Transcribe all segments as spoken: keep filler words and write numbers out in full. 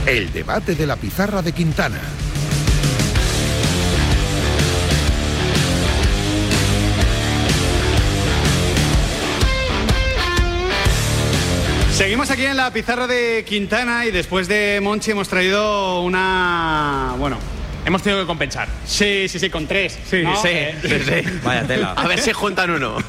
El debate de la pizarra de Quintana. Seguimos aquí en la pizarra de Quintana y después de Monchi hemos traído una... bueno... Hemos tenido que compensar. Sí, sí, sí, con tres. Sí, ¿no? sí, eh, sí, sí. Vaya tela. A ver si juntan uno.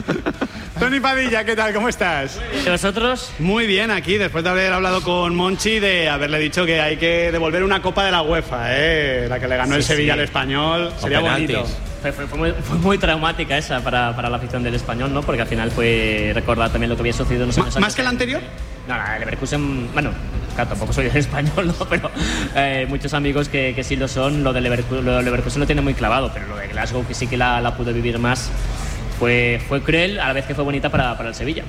Tony Padilla, ¿qué tal? ¿Cómo estás? ¿Y vosotros? Muy bien, aquí, después de haber hablado con Monchi, de haberle dicho que hay que devolver una copa de la UEFA, ¿eh? La que le ganó Sí, el Sevilla sí. al Español. O Sería penaltis. bonito. Fue, fue- fue muy, fue muy traumática esa para, para la afición del Español, ¿no? Porque al final fue recordar también lo que había sucedido unos años ¿Más antes. que la anterior? No, no, el Leverkusen, bueno, claro, tampoco soy español, ¿no? Pero eh, muchos amigos que, que sí lo son, lo de Leverkusen lo, de Leverkusen lo tiene muy clavado, pero lo de Glasgow, que sí que la, la pude vivir más, fue, fue cruel a la vez que fue bonita para, para el Sevilla.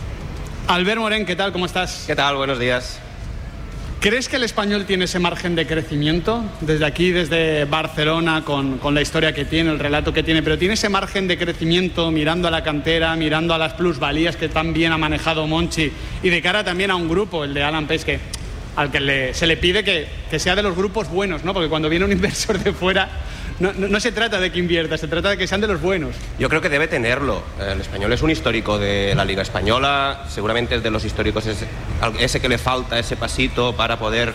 Albert Morén, ¿qué tal? ¿Cómo estás? ¿Qué tal? Buenos días. ¿Crees que el Español tiene ese margen de crecimiento? Desde aquí, desde Barcelona, con, con la historia que tiene, el relato que tiene, pero tiene ese margen de crecimiento mirando a la cantera, mirando a las plusvalías que tan bien ha manejado Monchi y de cara también a un grupo, el de Alan Pace, que, al que le, se le pide que, que sea de los grupos buenos, ¿no? Porque cuando viene un inversor de fuera, no, no, no se trata de que invierta, se trata de que sean de los buenos. Yo creo que debe tenerlo. El Español es un histórico de la Liga Española, seguramente es de los históricos ese, ese que le falta, ese pasito para poder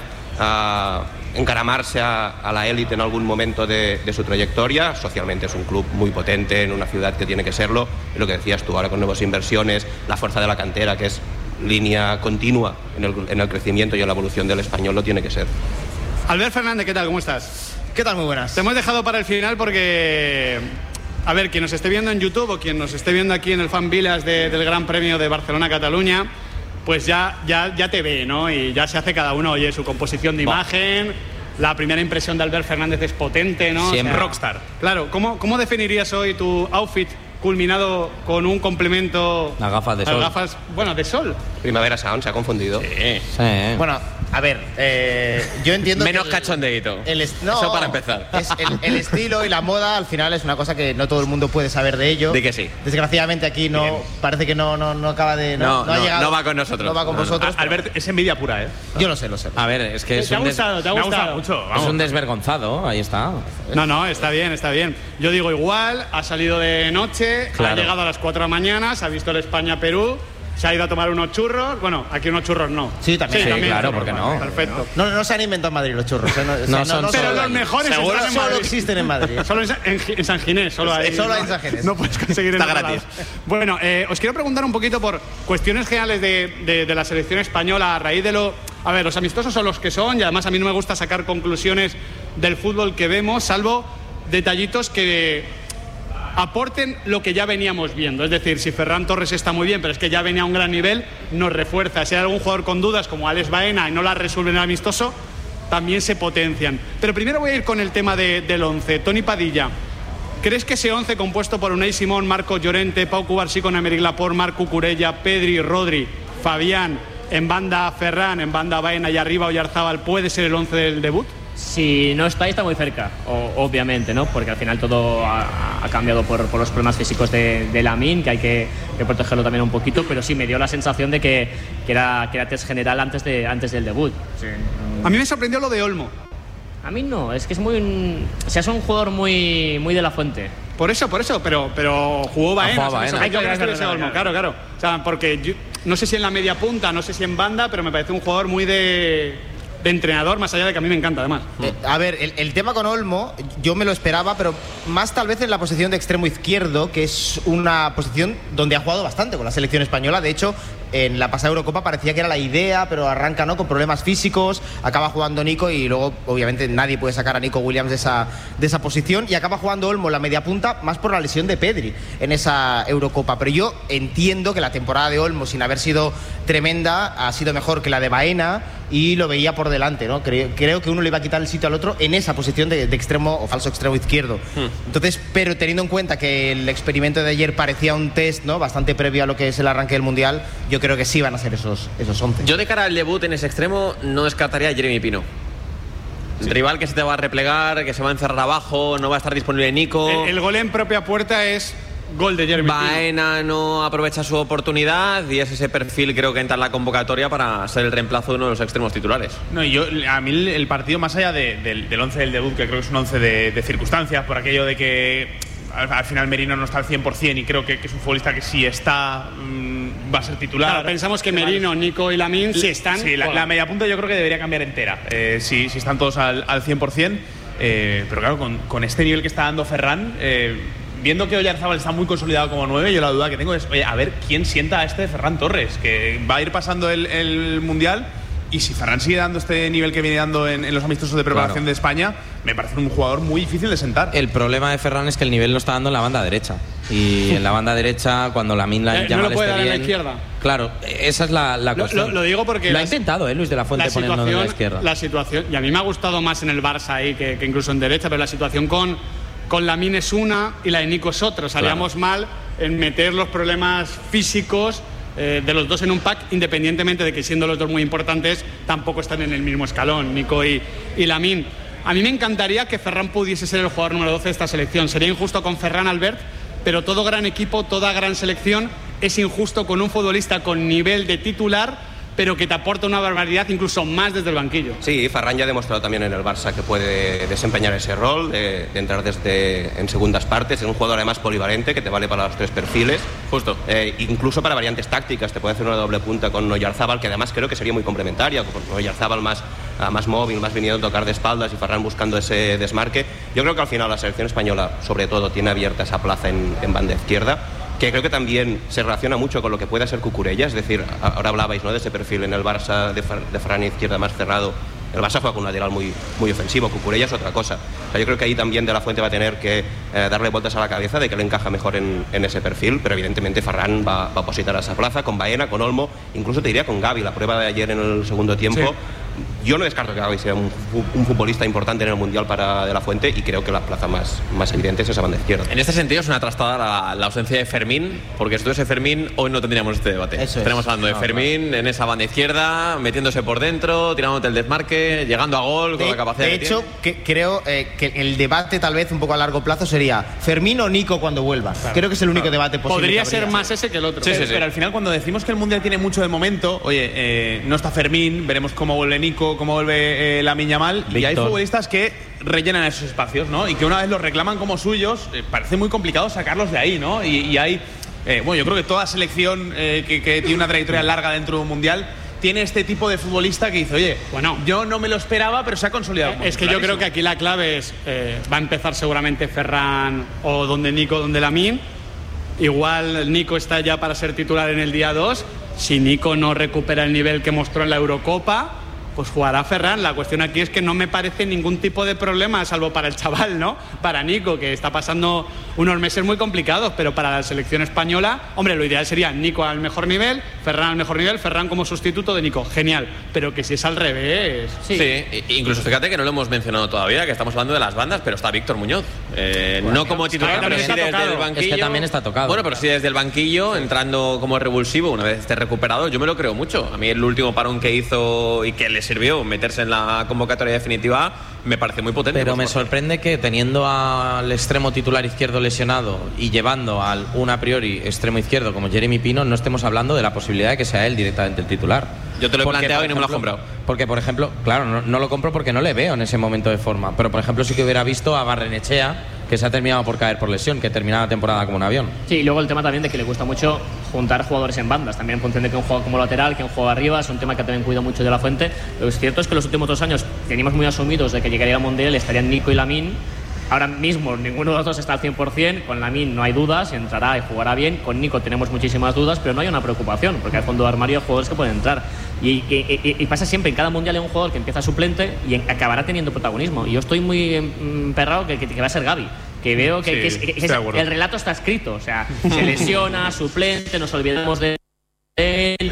uh, encaramarse a, a la élite en algún momento de, de su trayectoria. Socialmente es un club muy potente, en una ciudad que tiene que serlo, y lo que decías tú, ahora con nuevas inversiones, la fuerza de la cantera, que es línea continua en el, en el crecimiento y en la evolución del Español, lo tiene que ser. Albert Fernández, ¿qué tal? ¿Cómo estás? ¿Qué tal? Muy buenas. Te hemos dejado para el final porque, a ver, quien nos esté viendo en YouTube o quien nos esté viendo aquí en el Fan Village de, del Gran Premio de Barcelona-Cataluña, pues ya, ya, ya te ve, ¿no? Y ya se hace cada uno, oye, su composición de imagen. La primera impresión de Albert Fernández es potente, ¿no? Siempre O sea, rockstar. Claro, ¿cómo, ¿cómo definirías hoy tu outfit culminado con un complemento? Las gafas de Las sol. gafas, bueno, de sol. Primavera Sound se ha confundido. Sí, eh. Bueno, a ver, eh, yo entiendo Menos que el- cachondeíto. el est- no, Eso para empezar. es el, el estilo y la moda al final es una cosa que no todo el mundo puede saber de ello. Di que sí. Desgraciadamente aquí no Bien. parece que no, no, no acaba de No, ha no, llegado, no va con nosotros. No va con No, no. vosotros. A- Albert, es envidia pura, ¿eh? Yo lo sé, lo sé. A ver, es que es ¿Te ha un, des- gustado? ¿Te ha Me ha gustado? gustado mucho. es Vamos. un desvergonzado, ahí está. No, no, está bien, está bien. Yo digo igual, ha salido de noche, Claro. ha llegado a las cuatro de la mañana, se ha visto el España-Perú, se ha ido a tomar unos churros. Bueno, aquí unos churros no. Sí, también. Sí, claro, ¿por qué no? Perfecto. No, no se han inventado en Madrid los churros. ¿eh? No, o sea, No son Pero solo los hay. mejores Seguro están en solo Madrid. existen en Madrid. Solo en, Sa- en Gi- en San Ginés, solo hay. Solo no, hay en San Ginés. No puedes conseguir en Está otro gratis. lado. Bueno, eh, os quiero preguntar un poquito por cuestiones generales de, de- de la selección española a raíz de lo... A ver, los amistosos son los que son y además a mí no me gusta sacar conclusiones del fútbol que vemos, salvo detallitos que aporten lo que ya veníamos viendo. Es decir, si Ferran Torres está muy bien, pero es que ya venía a un gran nivel, nos refuerza. Si hay algún jugador con dudas, como Alex Baena, y no las resuelve en el amistoso, también se potencian. Pero primero voy a ir con el tema de- del once. Tony Padilla, ¿crees que ese once compuesto por Unai Simón, Marcos Llorente, Pau Cubarsí con Aymeric Laporte, Marc Cucurella, Pedri, Rodri, Fabián, en banda Ferran, en banda Baena y arriba Oyarzábal, puede ser el once del debut? Si no está ahí, está muy cerca, o- obviamente, ¿no? Porque al final todo ha, ha cambiado por, por los problemas físicos de, de Lamine, que hay que, que protegerlo también un poquito, pero sí me dio la sensación de que, que, era, que era test general antes, de, antes del debut. Sí. A mí me sorprendió lo de Olmo. A mí no, es que es muy... un- o sea, es un jugador muy, muy de la fuente. Por eso, por eso, pero, pero jugó Baena. Ha jugado o sea, me Baena. sorprendió que no Claro, estuviese claro, Olmo, claro. claro, claro. O sea, porque yo- no sé si en la media punta, no sé si en banda, pero me parece un jugador muy de, de entrenador, más allá de que a mí me encanta, además. Eh, a ver, el, el tema con Olmo, yo me lo esperaba, pero más tal vez en la posición de extremo izquierdo, que es una posición donde ha jugado bastante con la selección española. De hecho, en la pasada Eurocopa parecía que era la idea, pero arranca, ¿no?, con problemas físicos, acaba jugando Nico y luego, obviamente, nadie puede sacar a Nico Williams de esa, de esa posición y acaba jugando Olmo la media punta, más por la lesión de Pedri en esa Eurocopa. Pero yo entiendo que la temporada de Olmo, sin haber sido tremenda, ha sido mejor que la de Baena y lo veía por delante, ¿no? Creo, creo que uno le iba a quitar el sitio al otro en esa posición de, de extremo o falso extremo izquierdo. Entonces, pero teniendo en cuenta que el experimento de ayer parecía un test, ¿no?, bastante previo a lo que es el arranque del Mundial, yo creo que sí van a ser esos, esos once. Yo de cara al debut en ese extremo no descartaría a Jeremy Pino. El rival que se te va a replegar, que se va a encerrar abajo, no va a estar disponible Nico. El, el gol en propia puerta es Gol de Jeremy Pino. Baena no aprovecha su oportunidad y es ese perfil, creo que entra en la convocatoria para ser el reemplazo de uno de los extremos titulares. No, y yo, a mí el, el partido, más allá de, del, del once del debut, que creo que es un once de, de circunstancias, por aquello de que al, al final Merino no está al cien por cien y creo que, que es un futbolista que si está mmm, va a ser titular. Claro, pensamos que Merino, Nico y Lamine sí están. Sí, la, la media punta yo creo que debería cambiar entera, eh, si, si están todos al, al cien por cien. Eh, pero claro, con, con este nivel que está dando Ferran, eh, viendo que Oyarzábal está muy consolidado como nueve, yo la duda que tengo es, oye, a ver quién sienta a este Ferran Torres, que va a ir pasando el, el Mundial, y si Ferran sigue dando este nivel que viene dando en, en los amistosos de preparación claro. de España, me parece un jugador muy difícil de sentar. El problema de Ferran es que el nivel lo está dando en la banda derecha, y en la banda derecha, cuando Lamine la eh, llama no lo puede dar bien, en la izquierda. Claro, esa es la, la cuestión. Lo, lo, lo digo porque lo ha intentado, ¿eh? Luis de la Fuente poniendo en la izquierda. La situación, y a mí me ha gustado más en el Barça ahí que, que incluso en derecha, pero la situación con, con Lamine es una y la de Nico es otra. Salíamos claro. mal en meter los problemas físicos eh, de los dos en un pack, independientemente de que siendo los dos muy importantes, tampoco están en el mismo escalón, Nico y, y Lamine. A mí me encantaría que Ferran pudiese ser el jugador número doce de esta selección. Sería injusto con Ferran, Albert, pero todo gran equipo, toda gran selección es injusto con un futbolista con nivel de titular, pero que te aporta una barbaridad incluso más desde el banquillo. Sí, Ferran ya ha demostrado también en el Barça que puede desempeñar ese rol, de, de entrar desde en segundas partes. Es un jugador además polivalente que te vale para los tres perfiles. Justo. Eh, incluso para variantes tácticas, te puede hacer una doble punta con Oyarzábal, que además creo que sería muy complementaria, con Oyarzábal más, uh, más móvil, más viniendo a tocar de espaldas y Ferran buscando ese desmarque. Yo creo que al final la selección española, sobre todo, tiene abierta esa plaza en, en banda izquierda, que creo que también se relaciona mucho con lo que pueda ser Cucurella. Es decir, ahora hablabais, ¿no?, de ese perfil en el Barça de, Fer, de Ferran izquierda más cerrado. El Barça juega con un lateral muy, muy ofensivo, Cucurella es otra cosa. O sea, yo creo que ahí también De la Fuente va a tener que eh, darle vueltas a la cabeza de que le encaja mejor en, en ese perfil, pero evidentemente Ferran va, va a positar a esa plaza con Baena, con Olmo, incluso te diría con Gavi. La prueba de ayer en el segundo tiempo, sí. Yo no descarto que Gavi sea un, un futbolista importante en el Mundial para De la Fuente, y creo que la plaza más, más evidente es esa banda izquierda. En este sentido es una trastada la, la ausencia de Fermín, porque si estuviese Fermín hoy no tendríamos este debate. Eso Estaremos es. hablando de no, Fermín claro. en esa banda izquierda, metiéndose por dentro, tirándote el desmarque, llegando a gol de, con la capacidad de que hecho, tiene. que creo eh, que el debate tal vez un poco a largo plazo sería Fermín o Nico cuando vuelva. Claro. Creo que es el único claro. debate posible. Podría ser más ese que el otro. Sí, pero, sí, sí. Pero al final, cuando decimos que el Mundial tiene mucho de momento, oye, eh, no está Fermín, veremos cómo vuelve Nico, cómo vuelve eh, Lamine Yamal, y hay futbolistas que rellenan esos espacios, ¿no? Y que una vez los reclaman como suyos, eh, parece muy complicado sacarlos de ahí, ¿no? Y, y hay, eh, bueno, yo creo que toda selección eh, que, que tiene una trayectoria larga dentro de un Mundial tiene este tipo de futbolista que dice, oye, bueno, yo no me lo esperaba, pero se ha consolidado. Eh, es que yo creo que aquí la clave es, eh, va a empezar seguramente Ferran o donde Nico, donde Lamine. Igual Nico está ya para ser titular en el día dos. Si Nico no recupera el nivel que mostró en la Eurocopa, pues jugará Ferran. La cuestión aquí es que no me parece ningún tipo de problema, salvo para el chaval, ¿no? Para Nico, que está pasando unos meses muy complicados, pero para la selección española, hombre, lo ideal sería Nico al mejor nivel, Ferran al mejor nivel, Ferran como sustituto de Nico. Genial, pero que si es al revés... Sí, sí, incluso fíjate que no lo hemos mencionado todavía, que estamos hablando de las bandas, pero está Víctor Muñoz. Eh, bueno, no como titular, pero sí desde el banquillo. Es que también está tocado. Bueno, pero sí desde el banquillo, entrando como revulsivo, una vez esté recuperado, yo me lo creo mucho. A mí el último parón que hizo y que le sirvió meterse en la convocatoria definitiva me parece muy potente. Pero me sorprende que teniendo al extremo titular izquierdo lesionado y llevando al un a priori extremo izquierdo como Jeremy Pino, no estemos hablando de la posibilidad de que sea él directamente el titular. Yo te lo he porque, planteado y no me lo has ejemplo, comprado. Porque, por ejemplo, claro, no, no lo compro porque no le veo en ese momento de forma. Pero, por ejemplo, sí que hubiera visto a Barrenechea, que se ha terminado por caer por lesión, que termina la temporada como un avión. Sí, y luego el tema también de que le gusta mucho juntar jugadores en bandas, también en función de que un juega como lateral, que un juega arriba, es un tema que también cuida mucho De la Fuente. Lo que es cierto es que los últimos dos años teníamos muy asumidos de que llegaría al Mundial, estarían Nico y Lamine. Ahora mismo ninguno de los dos está al cien por cien, con Lamine no hay dudas, entrará y jugará bien, con Nico tenemos muchísimas dudas, pero no hay una preocupación, porque al fondo de armario hay jugadores que pueden entrar. Y, y, y, y pasa siempre, en cada Mundial hay un jugador que empieza suplente y en, acabará teniendo protagonismo. Y yo estoy muy emperrado que, que, que va a ser Gavi. Que veo que, sí, que, es, que es, el relato está escrito, o sea, se lesiona, suplente, nos olvidamos de él,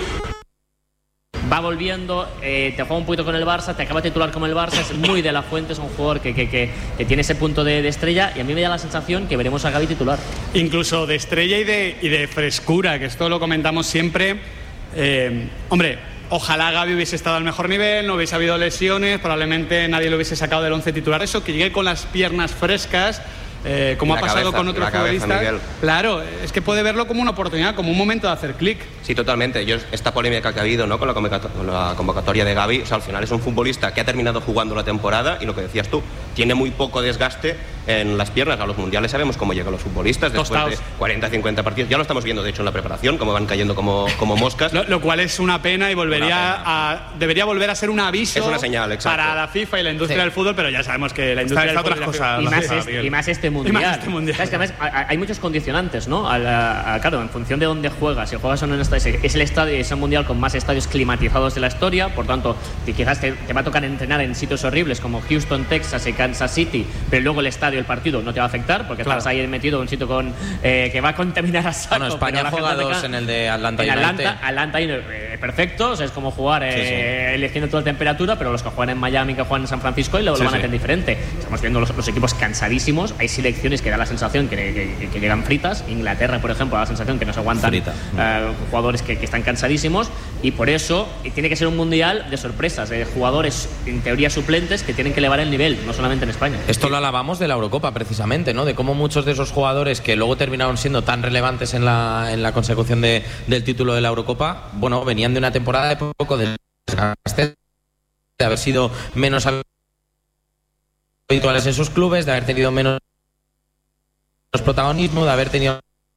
va volviendo, eh, te juega un poquito con el Barça, te acaba de titular como el Barça, es muy De la Fuente, es un jugador que, que, que, que tiene ese punto de, de estrella, y a mí me da la sensación que veremos a Gavi titular. Incluso de estrella y de, y de frescura, que esto lo comentamos siempre. Eh, hombre, ojalá Gavi hubiese estado al mejor nivel, no hubiese habido lesiones, probablemente nadie lo hubiese sacado del once titular. Eso, que llegue con las piernas frescas, eh, como La ha pasado cabeza, con otros la cabeza, futbolistas. Miguel. Claro, es que puede verlo como una oportunidad, como un momento de hacer clic. Sí, totalmente. Yo, esta polémica que ha habido, ¿no?, con la, convocato- con la convocatoria de Gavi, o sea, al final es un futbolista que ha terminado jugando la temporada y lo que decías tú, tiene muy poco desgaste en las piernas. A los mundiales sabemos cómo llegan los futbolistas después Tostaos. de cuarenta, cincuenta partidos. Ya lo estamos viendo, de hecho, en la preparación, cómo van cayendo como, como moscas. Lo, lo cual es una pena y volvería Una pena. a, debería volver a ser un aviso Es una señal, exacto. para la FIFA y la industria Sí. del fútbol, pero ya sabemos que la industria Está- del está fútbol otras y la cosas. FIFA- Y más, Sí, este, Miguel. y más este mundial. Y más este mundial. ¿Sabes que además hay hay muchos condicionantes, ¿no? A la- a- claro, en función de dónde juegas. Si juegas en un estadio, es el estadio, es el mundial con más estadios climatizados de la historia. Por tanto, te- quizás te, te va a tocar entrenar en sitios horribles como Houston, Texas y Kansas City, pero luego el estadio, el partido, no te va a afectar porque Claro. estás ahí metido en un sitio con eh, que va a contaminar a saco. Bueno, España pero la juega gente dos acá- en el de Atlanta En United. Atlanta, Atlanta eh, perfecto, o sea, es como jugar eh, eligiendo toda la temperatura, pero los que juegan en Miami, que juegan en San Francisco, y lo, Sí, lo van a sí. hacer diferente. Estamos viendo los, los equipos cansadísimos, hay selecciones que da la sensación que, que- que llegan fritas. Inglaterra, por ejemplo, da la sensación que no se aguantan Frita. eh, jugadores que, que están cansadísimos, y por eso eh, tiene que ser un mundial de sorpresas, de jugadores en teoría suplentes que tienen que elevar el nivel, no solamente en España. Esto lo alabamos de la Eurocopa, precisamente, ¿no? De cómo muchos de esos jugadores que luego terminaron siendo tan relevantes en la, en la consecución de, del título de la Eurocopa, bueno, venían de una temporada de poco de desgaste, de haber sido menos habituales en sus clubes, de haber tenido menos protagonismo, de haber tenido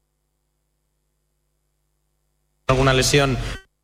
alguna lesión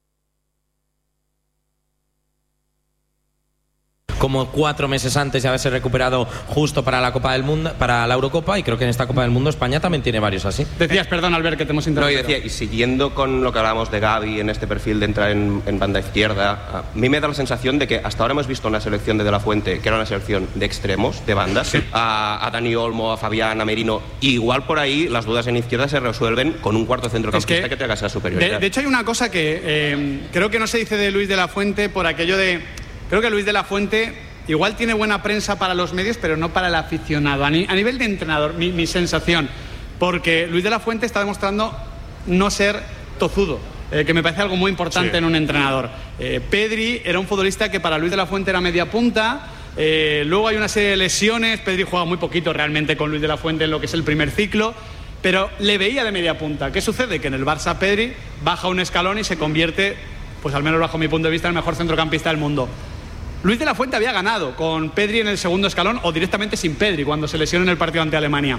como cuatro meses antes de haberse recuperado justo para la Copa del Mundo, para la Eurocopa, y creo que en esta Copa del Mundo España también tiene varios así. Decías, perdón, Albert, que te hemos No, y interrumpido. decía, y siguiendo con lo que hablábamos de Gavi en este perfil de entrar en, en banda izquierda, a mí me da la sensación de que hasta ahora hemos visto una selección de De La Fuente que era una selección de extremos, de bandas, a, a Dani Olmo, a Fabián, a Merino, y igual por ahí las dudas en izquierda se resuelven con un cuarto centrocampista Es que, que, tenga esa De, superioridad. de hecho, hay una cosa que eh, creo que no se dice de Luis de la Fuente por aquello de... Creo que Luis de la Fuente igual tiene buena prensa para los medios, pero no para el aficionado. A, ni- a nivel de entrenador, mi, mi sensación, porque Luis de la Fuente está demostrando no ser tozudo, eh, que me parece algo muy importante Sí. en un entrenador. Eh, Pedri era un futbolista que para Luis de la Fuente era media punta. Eh, luego hay una serie de lesiones. Pedri juega muy poquito realmente con Luis de la Fuente en lo que es el primer ciclo, pero le veía de media punta. ¿Qué sucede? Que en el Barça Pedri baja un escalón y se convierte, pues al menos bajo mi punto de vista, en el mejor centrocampista del mundo. Luis de la Fuente había ganado con Pedri en el segundo escalón o directamente sin Pedri cuando se lesionó en el partido ante Alemania.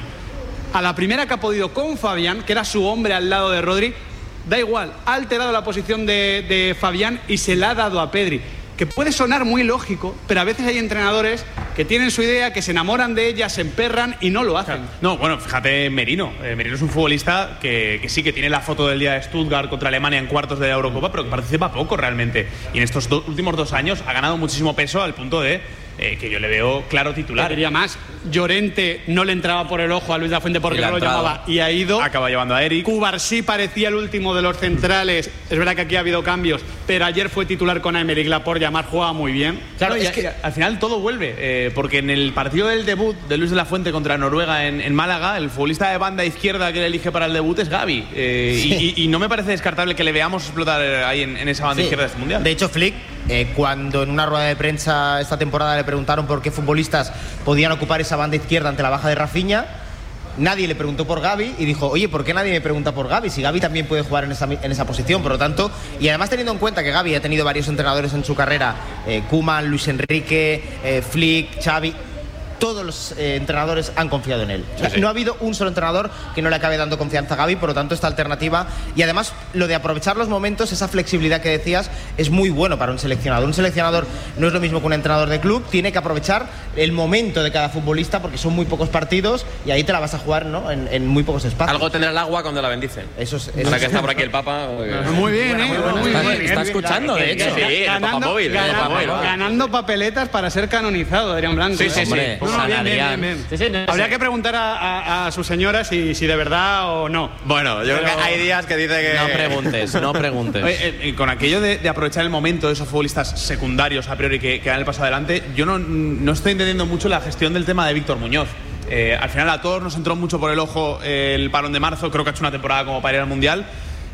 A la primera que ha podido con Fabián, que era su hombre al lado de Rodri, da igual, ha alterado la posición de, de Fabián y se la ha dado a Pedri. Que puede sonar muy lógico, pero a veces hay entrenadores que tienen su idea, que se enamoran de ella, se emperran y no lo hacen. No, bueno, fíjate Merino. Eh, Merino es un futbolista que, que sí que tiene la foto del día de Stuttgart contra Alemania en cuartos de la Eurocopa, pero que participa poco realmente. Y en estos do- últimos dos años ha ganado muchísimo peso al punto de eh, que yo le veo claro Te titular. diría más, Llorente no le entraba por el ojo a Luis de la Fuente porque Y le no ha lo entrado. llamaba y ha ido. Acaba llevando a Eric. Cubarsí parecía el último de los centrales. Es verdad que aquí ha habido cambios, pero ayer fue titular con Aymeric Laporte. Además juega muy bien. Claro, No, y es a- que- y a- al final todo vuelve, eh, porque en el partido del debut de Luis de la Fuente contra Noruega en, en Málaga, el futbolista de banda izquierda que le elige para el debut es Gavi. eh, y, y- y no me parece descartable que le veamos explotar eh, ahí en, en esa banda Sí. izquierda de este mundial. De hecho, Flick, eh, cuando en una rueda de prensa esta temporada le preguntaron por qué futbolistas podían ocupar esa banda izquierda ante la baja de Rafinha, nadie le preguntó por Gavi y dijo, oye, ¿por qué nadie me pregunta por Gavi? Si Gavi también puede jugar en esa, en esa posición, por lo tanto, y además teniendo en cuenta que Gavi ha tenido varios entrenadores en su carrera, eh, Koeman, Luis Enrique, eh, Flick, Xavi, todos los eh, entrenadores han confiado en él. O sea, Sí, sí. No ha habido un solo entrenador que no le acabe dando confianza a Gavi, por lo tanto esta alternativa y además lo de aprovechar los momentos, esa flexibilidad que decías, es muy bueno para un seleccionador. Un seleccionador no es lo mismo que un entrenador de club, tiene que aprovechar el momento de cada futbolista porque son muy pocos partidos y ahí te la vas a jugar, ¿no? en, en muy pocos espacios. Algo tendrá el agua cuando la bendice. Eso es, eso Ahora es- que está por aquí el Papa. eh, Muy bien, ¿eh? Muy Está, bien. está escuchando, de hecho. Sí, el ganando, papamóvil, el ganando- papamóvil, va. ganando papeletas para ser canonizado, Adrián Blanco. Sí, ¿eh? sí, sí. Hombre, No, no, San bien, bien, Adrián. bien, bien. Sí, sí, no, Habría sí. que preguntar a, a- a su señora si, si de verdad o no. Bueno, yo creo Pero- que hay días que dice que. No preguntes, no preguntes. Oye, eh, eh, con aquello de, de aprovechar el momento de esos futbolistas secundarios a priori que, que dan el paso adelante, yo no, no estoy entendiendo mucho la gestión del tema de Víctor Muñoz. Eh, al final a todos nos entró mucho por el ojo eh, el parón de marzo, creo que ha hecho una temporada como para ir al Mundial.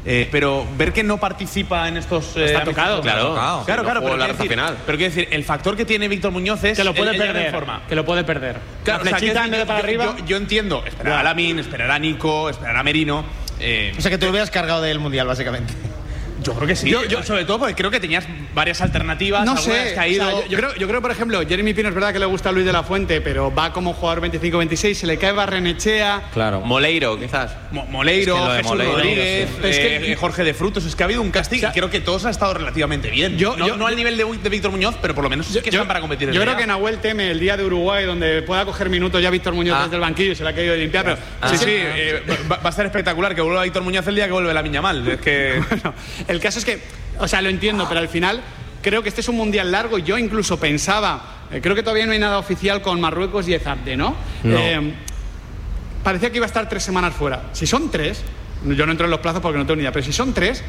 Eh, pero ver que no participa en estos. Eh, Está tocado. Claro, claro, claro. no pero, jugó la quiero recta decir, final. pero quiero decir, el factor que tiene Víctor Muñoz es. Que lo puede el- el perder. en forma. Que lo puede perder. Claro, La o sea, flechita quiero en vez de decir, para yo, arriba. Yo, yo entiendo, esperar a Lamin, esperar a Nico, esperar a Merino. Eh, O sea, que tú lo hubieras cargado del Mundial, básicamente. yo creo que sí. yo- Yo, sobre todo porque creo que tenías varias alternativas. No algunas sé, que ha ido. o sea, yo, yo creo, yo creo, por ejemplo, Jeremy Pino es verdad que le gusta a Luis de la Fuente, pero va como jugador veinticinco veintiséis, se le cae Barrenechea. Claro. Moleiro, quizás. Mo- Moleiro, Es que lo de Jesús Moleiro, Rodríguez, sí. Es que- eh, Jorge de Frutos. Es que ha habido un casting O sea, y creo que todos han estado relativamente bien. yo- no, yo- no al nivel de, de Víctor Muñoz, pero por lo menos sí que están para competir. en yo la creo que liga. Nahuel teme el día de Uruguay, donde pueda coger minutos ya Víctor Muñoz Ah. desde el banquillo y se le ha caído de limpiar. Pero Sí, sí, eh, va, va a ser espectacular que vuelva Víctor Muñoz el día que vuelve la Miñamal. Es que. Bueno, el caso es que, o sea, lo entiendo, pero al final creo que este es un mundial largo. Yo incluso pensaba, eh, creo que todavía no hay nada oficial con Marruecos y Ezabde, ¿no? No. Eh, parecía que iba a estar tres semanas fuera. Si son tres, yo no entro en los plazos porque no tengo ni idea, pero si son tres,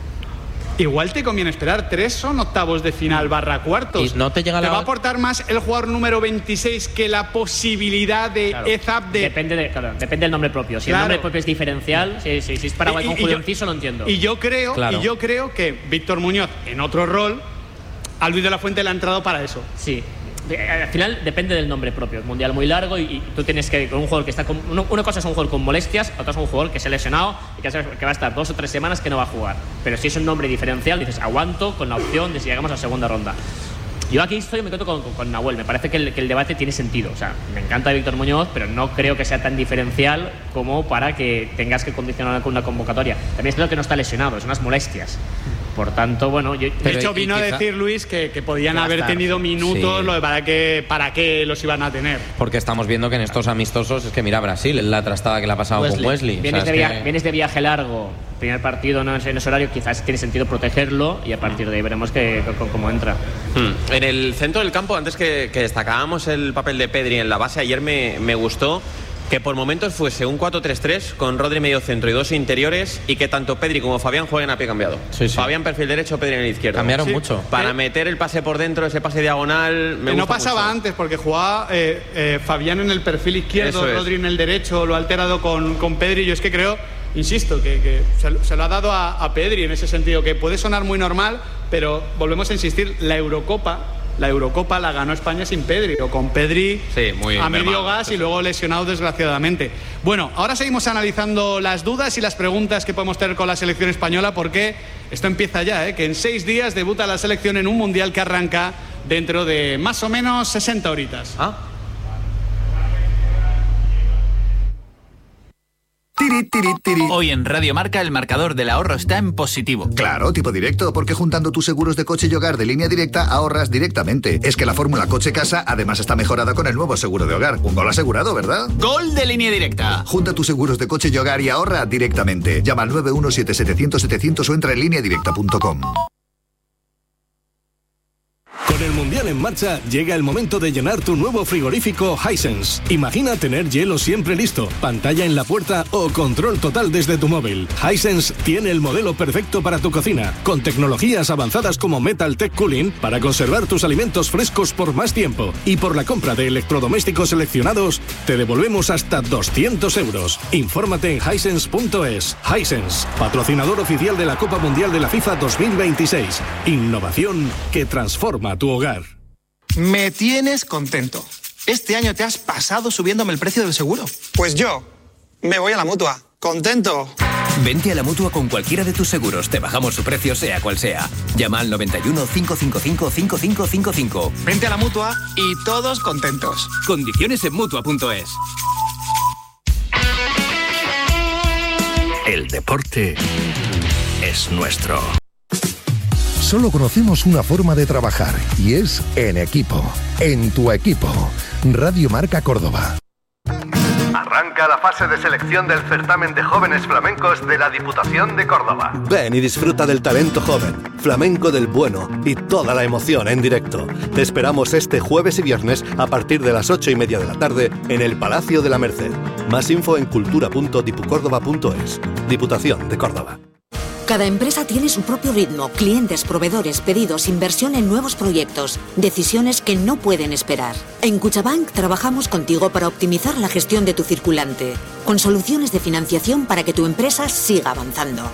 igual te conviene esperar. Tres son octavos de final barra cuartos. Y no te llega la- va a aportar más el jugador número veintiséis que la posibilidad de Claro. Ezabde. Depende, de, claro, depende del nombre propio. Si Claro. el nombre propio es diferencial, si, si, si es Paraguay Y- con y Julio yo- Enciso, lo entiendo. Y yo creo, Claro. y yo creo que Víctor Muñoz, en otro rol, a Luis de la Fuente le ha entrado para eso. Sí. De- Al final depende del nombre propio. Es mundial muy largo y, y tú tienes que. Con un jugador que está con. uno- una cosa es un jugador con molestias, otra es un jugador que se ha lesionado y que, sabes que va a estar dos o tres semanas que no va a jugar. Pero si es un nombre diferencial, dices aguanto con la opción de si llegamos a segunda ronda. Yo aquí estoy, me quedo con, con, con Nahuel. Me parece que el, que el debate tiene sentido. O sea, me encanta Víctor Muñoz, pero no creo que sea tan diferencial como para que tengas que condicionar con una convocatoria. También es cierto que no está lesionado, es unas molestias. Por tanto, bueno, yo. De Pero hecho, y vino a quizá- decir Luis que, que podían Que va a haber estar, tenido sí. minutos, Sí. lo de para qué, para qué los iban a tener. Porque estamos viendo que en estos amistosos es que mira Brasil, es la trastada que le ha pasado Wesley. con Wesley. O Vienes, sea, de es via- que- vienes de viaje largo, primer partido no es en ese horario, quizás tiene sentido protegerlo y a partir de ahí veremos que, c- cómo entra. Hmm. En el centro del campo, antes que, que destacábamos el papel de Pedri en la base, ayer me, me gustó que por momentos fuese un cuatro tres tres con Rodri medio centro y dos interiores y que tanto Pedri como Fabián jueguen a pie cambiado. Sí, sí. Fabián perfil derecho, Pedri en el izquierdo. Cambiaron Sí. mucho. Para Eh, meter el pase por dentro, ese pase diagonal, me Que no gusta pasaba mucho. antes, porque jugaba eh, eh, Fabián en el perfil izquierdo, Eso es. Rodri en el derecho, lo ha alterado con, con Pedri. Yo es que creo, insisto, que, que se, se lo ha dado a, a Pedri en ese sentido, que puede sonar muy normal, pero volvemos a insistir, la Eurocopa, la Eurocopa la ganó España sin Pedri, o con Pedri Sí, muy a medio mermado, gas sí, y sí. luego lesionado desgraciadamente. Bueno, ahora seguimos analizando las dudas y las preguntas que podemos tener con la selección española, porque esto empieza ya, ¿eh? Que en seis días debuta la selección en un mundial que arranca dentro de más o menos sesenta horitas. Ah, Tiri, tiri, tiri. Hoy en Radio Marca el marcador del ahorro está en positivo. Claro, tipo directo, porque juntando tus seguros de coche y hogar de Línea Directa ahorras directamente. Es que la fórmula coche-casa además está mejorada con el nuevo seguro de hogar. Un gol asegurado, ¿verdad? Gol de Línea Directa. Junta tus seguros de coche y hogar y ahorra directamente. Llama al nueve uno siete siete cero cero setecientos o entra en línea directa punto com. Con el Mundial en marcha, llega el momento de llenar tu nuevo frigorífico Hisense. Imagina tener hielo siempre listo, pantalla en la puerta o control total desde tu móvil. Hisense tiene el modelo perfecto para tu cocina, con tecnologías avanzadas como Metal Tech Cooling para conservar tus alimentos frescos por más tiempo. Y por la compra de electrodomésticos seleccionados, te devolvemos hasta doscientos euros. Infórmate en hisense punto es. Hisense, patrocinador oficial de la Copa Mundial de la FIFA dos mil veintiséis. Innovación que transforma tu hogar. Me tienes contento. Este año te has pasado subiéndome el precio del seguro. Pues yo me voy a la Mutua. ¡Contento! Vente a la Mutua con cualquiera de tus seguros. Te bajamos su precio sea cual sea. Llama al noventa y uno, cinco cinco cinco, cinco cinco cinco cinco. Vente a la Mutua y todos contentos. Condiciones en Mutua punto es. El deporte es nuestro. Solo conocemos una forma de trabajar y es en equipo. En tu equipo. Radio Marca Córdoba. Arranca la fase de selección del certamen de jóvenes flamencos de la Diputación de Córdoba. Ven y disfruta del talento joven, flamenco del bueno y toda la emoción en directo. Te esperamos este jueves y viernes a partir de las ocho y media de la tarde en el Palacio de la Merced. Más info en cultura punto dipucórdoba punto es. Diputación de Córdoba. Cada empresa tiene su propio ritmo, clientes, proveedores, pedidos, inversión en nuevos proyectos, decisiones que no pueden esperar. En Cuchabank trabajamos contigo para optimizar la gestión de tu circulante, con soluciones de financiación para que tu empresa siga avanzando.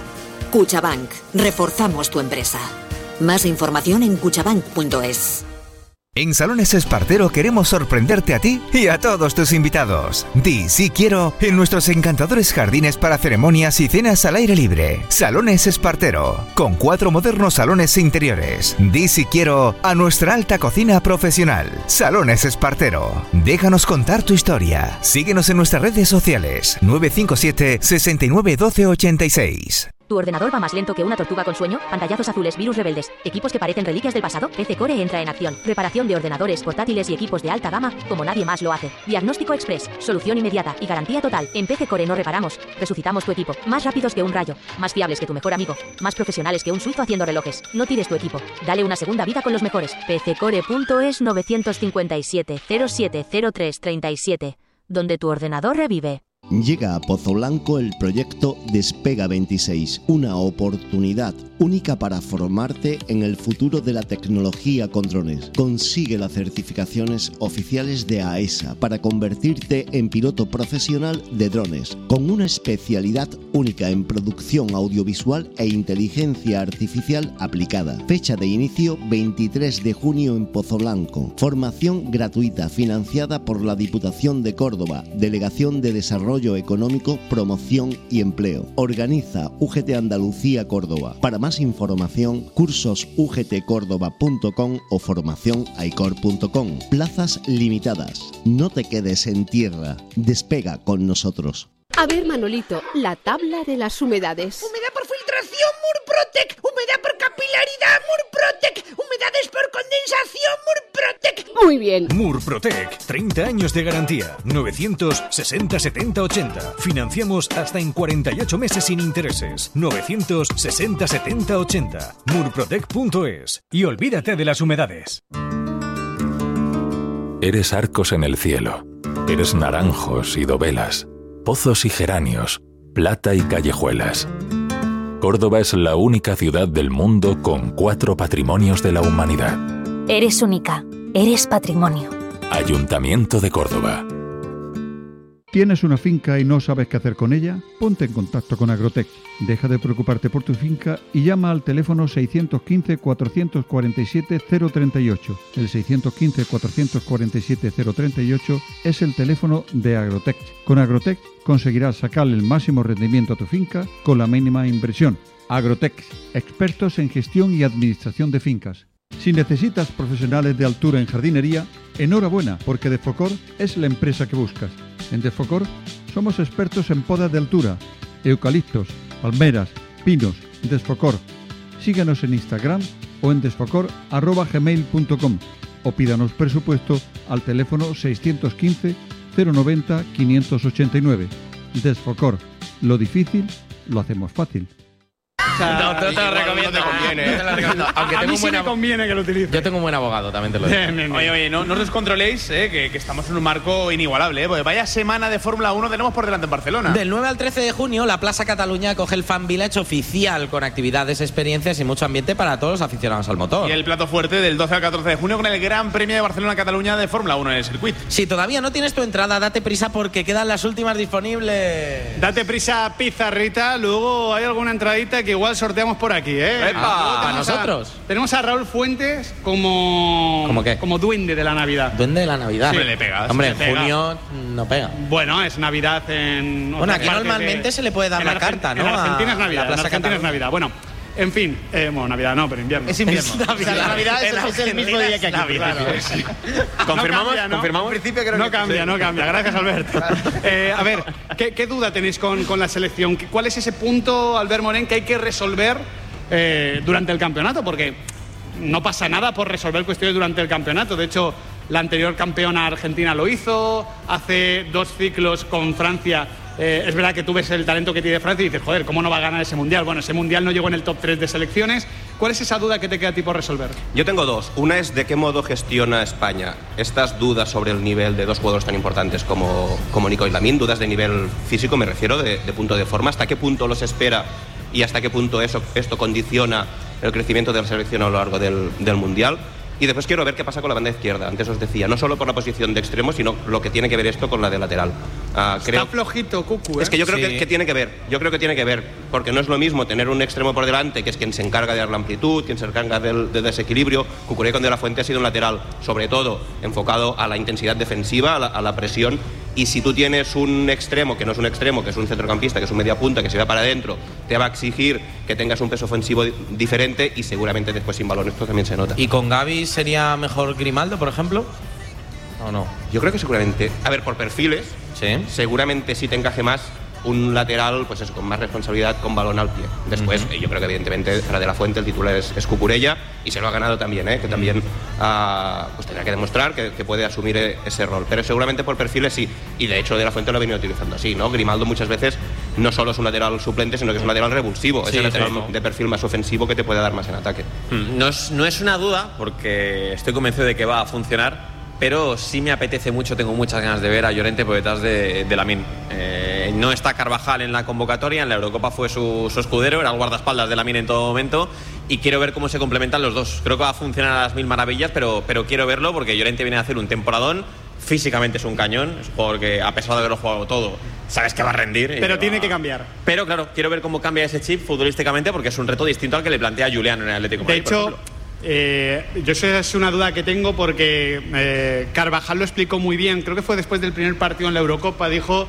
Cuchabank. Reforzamos tu empresa. Más información en cuchabank punto es. En Salones Espartero queremos sorprenderte a ti y a todos tus invitados. Di sí quiero en nuestros encantadores jardines para ceremonias y cenas al aire libre. Salones Espartero, con cuatro modernos salones interiores. Di sí quiero a nuestra alta cocina profesional. Salones Espartero. Déjanos contar tu historia. Síguenos en nuestras redes sociales. nueve cinco siete, seis nueve uno dos ocho seis. ¿Tu ordenador va más lento que una tortuga con sueño? Pantallazos azules, virus rebeldes, equipos que parecen reliquias del pasado. P C Core entra en acción. Reparación de ordenadores, portátiles y equipos de alta gama como nadie más lo hace. Diagnóstico express, solución inmediata y garantía total. En P C Core no reparamos, resucitamos tu equipo. Más rápidos que un rayo, más fiables que tu mejor amigo, más profesionales que un suizo haciendo relojes. No tires tu equipo, dale una segunda vida con los mejores. P C Core punto es nueve cinco siete, cero siete cero tres tres siete, donde tu ordenador revive. Llega a Pozo Blanco el proyecto Despega veintiséis, una oportunidad única para formarte en el futuro de la tecnología con drones. Consigue las certificaciones oficiales de A E S A para convertirte en piloto profesional de drones, con una especialidad única en producción audiovisual e inteligencia artificial aplicada. Fecha de inicio veintitrés de junio en Pozo Blanco. Formación gratuita financiada por la Diputación de Córdoba, Delegación de Desarrollo Económico, Promoción y Empleo. Organiza U G T Andalucía Córdoba. Para más información, cursos u g t córdoba punto com o formación aicor punto com. Plazas limitadas. No te quedes en tierra. Despega con nosotros. A ver, Manolito, la tabla de las humedades. Humedad por filtración, Murprotec. Humedad por capilaridad, Murprotec. Humedades por condensación, Murprotec. Muy bien. Murprotec, treinta años de garantía. novecientos sesenta setenta ochenta. Financiamos hasta en cuarenta y ocho meses sin intereses. novecientos sesenta setenta ochenta. Murprotec punto es. Y olvídate de las humedades. Eres arcos en el cielo. Eres naranjos y dovelas. Pozos y geranios, plata y callejuelas. Córdoba es la única ciudad del mundo con cuatro patrimonios de la humanidad. Eres única, eres patrimonio. Ayuntamiento de Córdoba. ¿Tienes una finca y no sabes qué hacer con ella? Ponte en contacto con Agrotech. Deja de preocuparte por tu finca y llama al teléfono seiscientos quince, cuatrocientos cuarenta y siete, cero treinta y ocho. El seiscientos quince, cuatrocientos cuarenta y siete, cero treinta y ocho es el teléfono de Agrotech. Con Agrotech conseguirás sacarle el máximo rendimiento a tu finca con la mínima inversión. Agrotech, expertos en gestión y administración de fincas. Si necesitas profesionales de altura en jardinería, enhorabuena, porque Defocor es la empresa que buscas. En Defocor somos expertos en podas de altura, eucaliptos, palmeras, pinos. Desfocor. Síguenos en Instagram o en desfocor arroba gmail punto com o pídanos presupuesto al teléfono seiscientos quince, cero noventa, quinientos ochenta y nueve. Desfocor. Lo difícil lo hacemos fácil. No, no te lo recomiendo. No te conviene, ¿eh? No te lo recomiendo. Aunque a tengo mí un sí buen me abo- conviene que lo utilices. Yo tengo un buen abogado, también te lo digo. Bien, bien, bien. Oye, oye, no, no os descontroléis, eh, que, que estamos en un marco inigualable, ¿eh? Porque vaya semana de Fórmula uno tenemos por delante en Barcelona. Del nueve al trece de junio, la Plaza Cataluña acoge el Fan Village oficial con actividades, experiencias y mucho ambiente para todos los aficionados al motor. Y el plato fuerte del doce al catorce de junio con el Gran Premio de Barcelona-Cataluña de Fórmula uno en el circuito. Si todavía no tienes tu entrada, date prisa porque quedan las últimas disponibles. Date prisa, Pizarrita. Luego hay alguna entradita que igual sorteamos por aquí, ¿eh? ¡Epa! Luego ¿A tenemos nosotros? Tenemos a Raúl Fuentes como... ¿Cómo qué? Como duende de la Navidad. Duende de la Navidad. Sí. Hombre, le pega, Hombre, sí, en le pega. junio no pega. Bueno, es Navidad en... Bueno, otras aquí partes normalmente de- se le puede dar en la Argen- carta, ¿no? En Argentina A es Navidad. la Plaza en Argentina es Cataluña. Navidad. Bueno, en fin. Eh, bueno, Navidad no, pero invierno. Es invierno. Es O sea, la Navidad es, es el mismo día que aquí. Navidad, Claro. sí. ¿Confirmamos? No cambia, ¿no? ¿Confirmamos? En principio creo No que- cambia, no cambia. Gracias, Alberto. Eh, a ver, ¿qué, qué duda tenéis con, con la selección? ¿Cuál es ese punto, Albert Morén, que hay que resolver eh, durante el campeonato? Porque no pasa nada por resolver cuestiones durante el campeonato. De hecho, la anterior campeona argentina lo hizo. Hace dos ciclos con Francia. Eh, es verdad que tú ves el talento que tiene Francia y dices, joder, ¿cómo no va a ganar ese mundial? Bueno, ese mundial no llegó en el top tres de selecciones. ¿Cuál es esa duda que te queda a ti por resolver? Yo tengo dos. Una es de qué modo gestiona España estas dudas sobre el nivel de dos jugadores tan importantes como, como Nico y Lamine, dudas de nivel físico, me refiero, de, de punto de forma. ¿Hasta qué punto los espera y hasta qué punto eso, esto condiciona el crecimiento de la selección a lo largo del, del Mundial? Y después quiero ver qué pasa con la banda izquierda. Antes os decía, no solo por la posición de extremo, sino lo que tiene que ver esto con la de lateral. Uh, creo... Está flojito, Cucu, ¿eh? Es que yo creo sí. que, que tiene que ver. Yo creo que tiene que ver. Porque no es lo mismo tener un extremo por delante, que es quien se encarga de dar la amplitud, quien se encarga del, del desequilibrio. Cucurella con De La Fuente ha sido un lateral, sobre todo, enfocado a la intensidad defensiva, a la, a la presión. Y si tú tienes un extremo, que no es un extremo, que es un centrocampista, que es un media punta, que se va para adentro, te va a exigir que tengas un peso ofensivo diferente y seguramente después sin balón esto también se nota. ¿Y con Gavi sería mejor Grimaldo, por ejemplo? ¿O no? Yo creo que seguramente, a ver, por perfiles, ¿sí? Seguramente sí te encaje más un lateral, pues eso, con más responsabilidad, con balón al pie. Después, uh-huh. yo creo que evidentemente para De La Fuente el titular es, es Cucurella y se lo ha ganado también, ¿eh? que también uh, pues tendrá que demostrar que, que puede asumir ese rol. Pero seguramente por perfiles sí, y de hecho De La Fuente lo ha venido utilizando así, ¿no? Grimaldo muchas veces no solo es un lateral suplente, sino que es un lateral revulsivo, sí, es el lateral sí, de perfil más ofensivo que te puede dar más en ataque. No es, no es una duda, porque estoy convencido de que va a funcionar, pero sí me apetece mucho, tengo muchas ganas de ver a Llorente por detrás de, de Lamine. Eh, no está Carvajal en la convocatoria, en la Eurocopa fue su, su escudero, era el guardaespaldas de Lamine en todo momento, y quiero ver cómo se complementan los dos. Creo que va a funcionar a las mil maravillas, pero, pero quiero verlo porque Llorente viene a hacer un temporadón, físicamente es un cañón, es un jugador que a pesar de haberlo jugado todo, sabes que va a rendir. Pero que tiene va... que cambiar. Pero claro, quiero ver cómo cambia ese chip futbolísticamente porque es un reto distinto al que le plantea Julián en el Atlético de Madrid. De hecho, Eh, yo sé, es una duda que tengo porque eh, Carvajal lo explicó muy bien, creo que fue después del primer partido en la Eurocopa, dijo: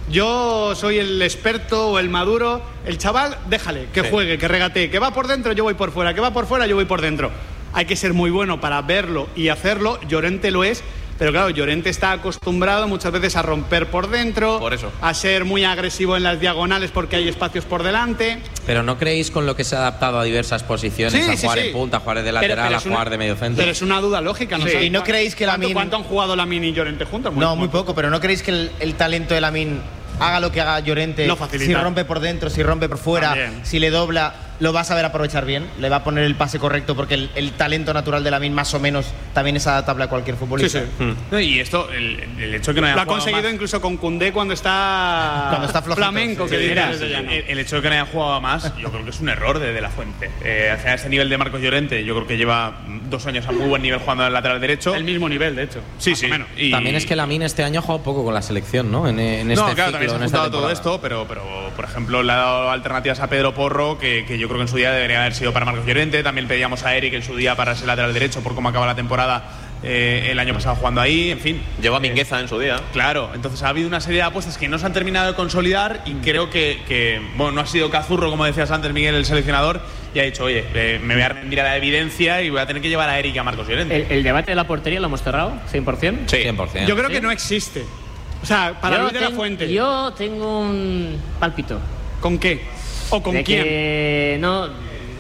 yo soy el experto o el maduro, el chaval déjale, que sí. juegue, que regatee, que va por dentro, yo voy por fuera, que va por fuera, yo voy por dentro. Hay que ser muy bueno para verlo y hacerlo. Llorente lo es, pero claro, Llorente está acostumbrado muchas veces a romper por dentro, por eso. a ser muy agresivo en las diagonales porque hay espacios por delante. Pero ¿no creéis con lo que se ha adaptado a diversas posiciones, sí, a sí, jugar sí. en punta, a jugar de lateral, pero, pero a jugar una, de medio centro? Pero es una duda lógica, ¿no? Sí. sé, ¿Y no creéis que ¿cuánto, Lamine... ¿Cuánto han jugado Lamine y Llorente juntos? Muy, no, muy, muy poco, pero ¿no creéis que el, el talento de Lamine, haga lo que haga Llorente, si rompe por dentro, si rompe por fuera, también. Si le dobla, lo va a saber aprovechar bien? Le va a poner el pase correcto porque el, el talento natural de Lamine más o menos también es adaptable a cualquier futbolista. Sí, sí. Mm. No, y esto, el, el hecho de que no haya lo ha jugado conseguido más, incluso con Koundé cuando está cuando está flojito, flamenco, sí, que sí, dirás. el, el, el hecho de que no haya jugado más, yo creo que es un error de, de La Fuente. Eh, hacia ese nivel de Marcos Llorente, yo creo que lleva dos años a muy buen nivel jugando en el lateral derecho. El mismo nivel, de hecho. Sí, más sí. o menos. Y también es que Lamine este año ha jugado poco con la selección, ¿no? En, en este no, claro, ciclo, también se ha en esta juntado todo esto, pero, pero por ejemplo le ha dado alternativas a Pedro Porro que, que yo creo que en su día debería haber sido para Marcos Llorente. También pedíamos a Eric en su día para ser lateral derecho por cómo acaba la temporada eh, el año pasado jugando ahí, en fin. Llevó a Mingueza eh, en su día. Claro, entonces ha habido una serie de apuestas que no se han terminado de consolidar y creo que, que bueno, no ha sido Cazurro, como decías antes, Miguel, el seleccionador, y ha dicho, oye, eh, me voy a rendir a la evidencia y voy a tener que llevar a Eric y a Marcos Llorente. ¿El, el debate de la portería lo hemos cerrado? ¿cien por ciento? Sí, cien por ciento. Yo creo ¿Sí? que no existe. O sea, para yo Luis de la ten, Fuente. Yo tengo un pálpito. ¿Con qué? ¿O con de quién? Que, no,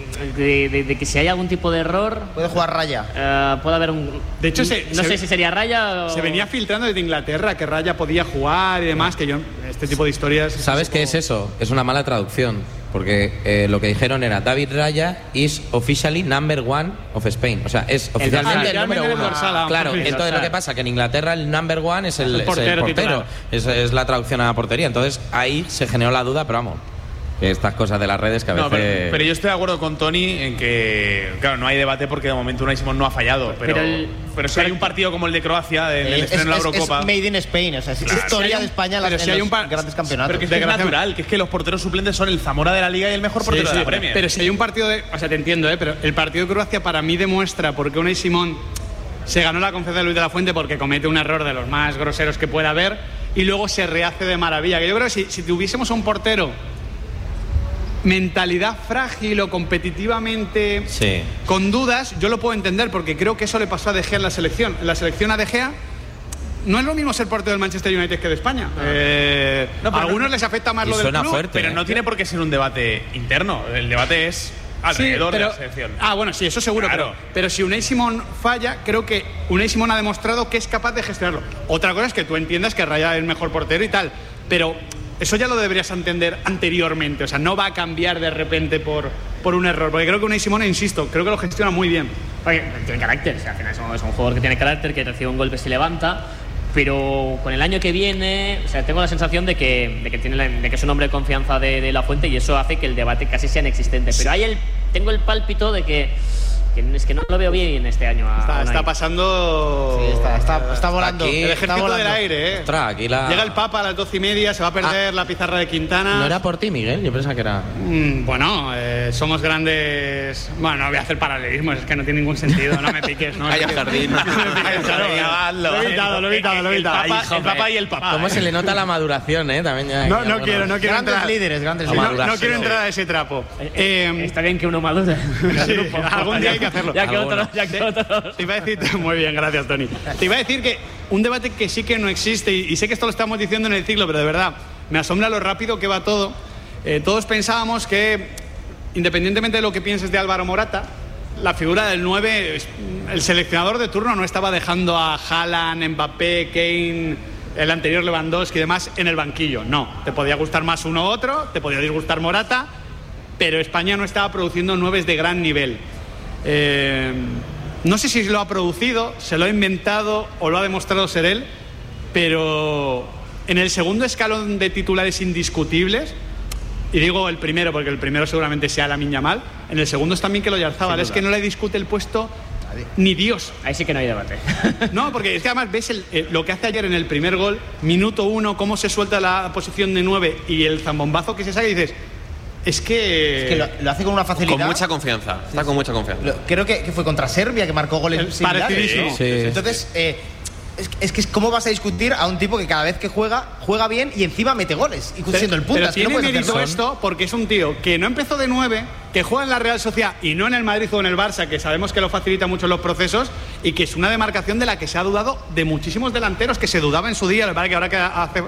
de, de, de que si hay algún tipo de error... Puede jugar Raya. Uh, puede haber un... De hecho, se, no se, sé si sería Raya o... Se venía filtrando desde Inglaterra que Raya podía jugar y demás, que yo... Este tipo de historias... ¿Sabes qué es eso? Es una mala traducción. Porque eh, lo que dijeron era David Raya is officially number one of Spain. O sea, es oficialmente el, el número uno. Ah, claro, entonces lo que pasa es que en Inglaterra el number one es el, el portero. Es el portero. Es, es la traducción a la portería. Entonces ahí se generó la duda, pero vamos, estas cosas de las redes que a veces... No, pero, pero yo estoy de acuerdo con Tony en que, claro, no hay debate porque de momento Unai Simón no ha fallado. Pero, pero, el, pero si hay un partido como el de Croacia, del de, estreno en la Eurocopa... Es made in Spain, o sea, es claro. historia Si un, de España pero en si hay los un par, grandes campeonatos. Pero que es, que es natural, que es que los porteros suplentes son el Zamora de la Liga y el mejor portero sí, sí, de la Premier. Pero si hay un partido de... O sea, te entiendo, ¿eh? Pero el partido de Croacia para mí demuestra por qué Unai Simón se ganó la confianza de Luis de la Fuente, porque comete un error de los más groseros que pueda haber y luego se rehace de maravilla. Que yo creo que si, si tuviésemos un portero mentalidad frágil o competitivamente sí. con dudas, yo lo puedo entender porque creo que eso le pasó a De Gea en la selección. En la selección a De Gea no es lo mismo ser portero del Manchester United que de España. Ah. Eh, no, a algunos no, les afecta más lo del club, fuerte, pero ¿eh? no tiene por qué ser un debate interno. El debate es alrededor sí, pero, de la selección. Ah, bueno, sí, eso seguro. Claro. Pero, pero si Unai Simón falla, creo que Unai Simón ha demostrado que es capaz de gestionarlo. Otra cosa es que tú entiendas que Raya es el mejor portero y tal, pero eso ya lo deberías entender anteriormente. O sea, no va a cambiar de repente por, por un error. Porque creo que Unai Simón, insisto, creo que lo gestiona muy bien. Oye, tiene carácter. O sea, al final es un, es un jugador que tiene carácter, que recibe un golpe y se levanta. Pero con el año que viene, o sea, tengo la sensación de que, de que, tiene la, de que es un hombre de confianza de, de la Fuente y eso hace que el debate casi sea inexistente. Pero hay el, tengo el pálpito de que, que es que no lo veo bien este año. A está, está pasando. Sí, está, está, está volando. Aquí, el ejército volando. del aire, ¿eh? Ostras, aquí la... Llega el Papa a las doce y media, se va a perder ah. la pizarra de Quintana. ¿No era por ti, Miguel? Yo pensaba que era. Mm, bueno, eh, somos grandes. Bueno, no voy a hacer paralelismos, es que no tiene ningún sentido, no me piques, ¿no? Vaya jardín. No me piques, claro. Lo he evitado, lo he evitado, lo he evitado. El, el, el Papa y el Papa. ¿Cómo eh? se le nota la maduración, eh? También ya, no, ya, no bueno, quiero, no quiero grandes entrar. líderes, grandes No, líderes. no quiero entrar a ese trapo. Eh, eh, está bien que uno madure. Sí, algún día hay que hacerlo. Ya que otros, ya que otros. Te iba a decir, muy bien, gracias, Tony. Te iba a decir que un debate que sí que no existe, y, y sé que esto lo estamos diciendo en el ciclo, pero de verdad, me asombra lo rápido que va todo. Eh, todos pensábamos que, independientemente de lo que pienses de Álvaro Morata, la figura del nueve, el seleccionador de turno no estaba dejando a Haaland, Mbappé, Kane, el anterior Lewandowski y demás en el banquillo. No, te podía gustar más uno u otro, te podía disgustar Morata, pero España no estaba produciendo nueves de gran nivel. Eh, no sé si lo ha producido, se lo ha inventado o lo ha demostrado ser él, pero en el segundo escalón de titulares indiscutibles, y digo el primero porque el primero seguramente sea Lamine Yamal, en el segundo es también que lo Oyarzabal, es que no le discute el puesto ni Dios. Ahí sí que no hay debate. No, porque es que además ves el, el, lo que hace ayer en el primer gol, minuto uno, cómo se suelta la posición de nueve y el zambombazo que se saca y dices, es que... Es que lo, lo hace con una facilidad. Con mucha confianza, está sí, con sí. mucha confianza. Lo, creo que, que fue contra Serbia que marcó goles similares. Sí, sí. Entonces... Eh, Es, es que ¿cómo vas a discutir a un tipo que cada vez que juega, juega bien y encima mete goles? Y siendo el punta. Pero tiene no mérito hacerlo. esto porque es un tío que no empezó de nueve, que juega en la Real Sociedad y no en el Madrid o en el Barça, que sabemos que lo facilita mucho los procesos, y que es una demarcación de la que se ha dudado de muchísimos delanteros, que se dudaba en su día, la verdad que ahora que hace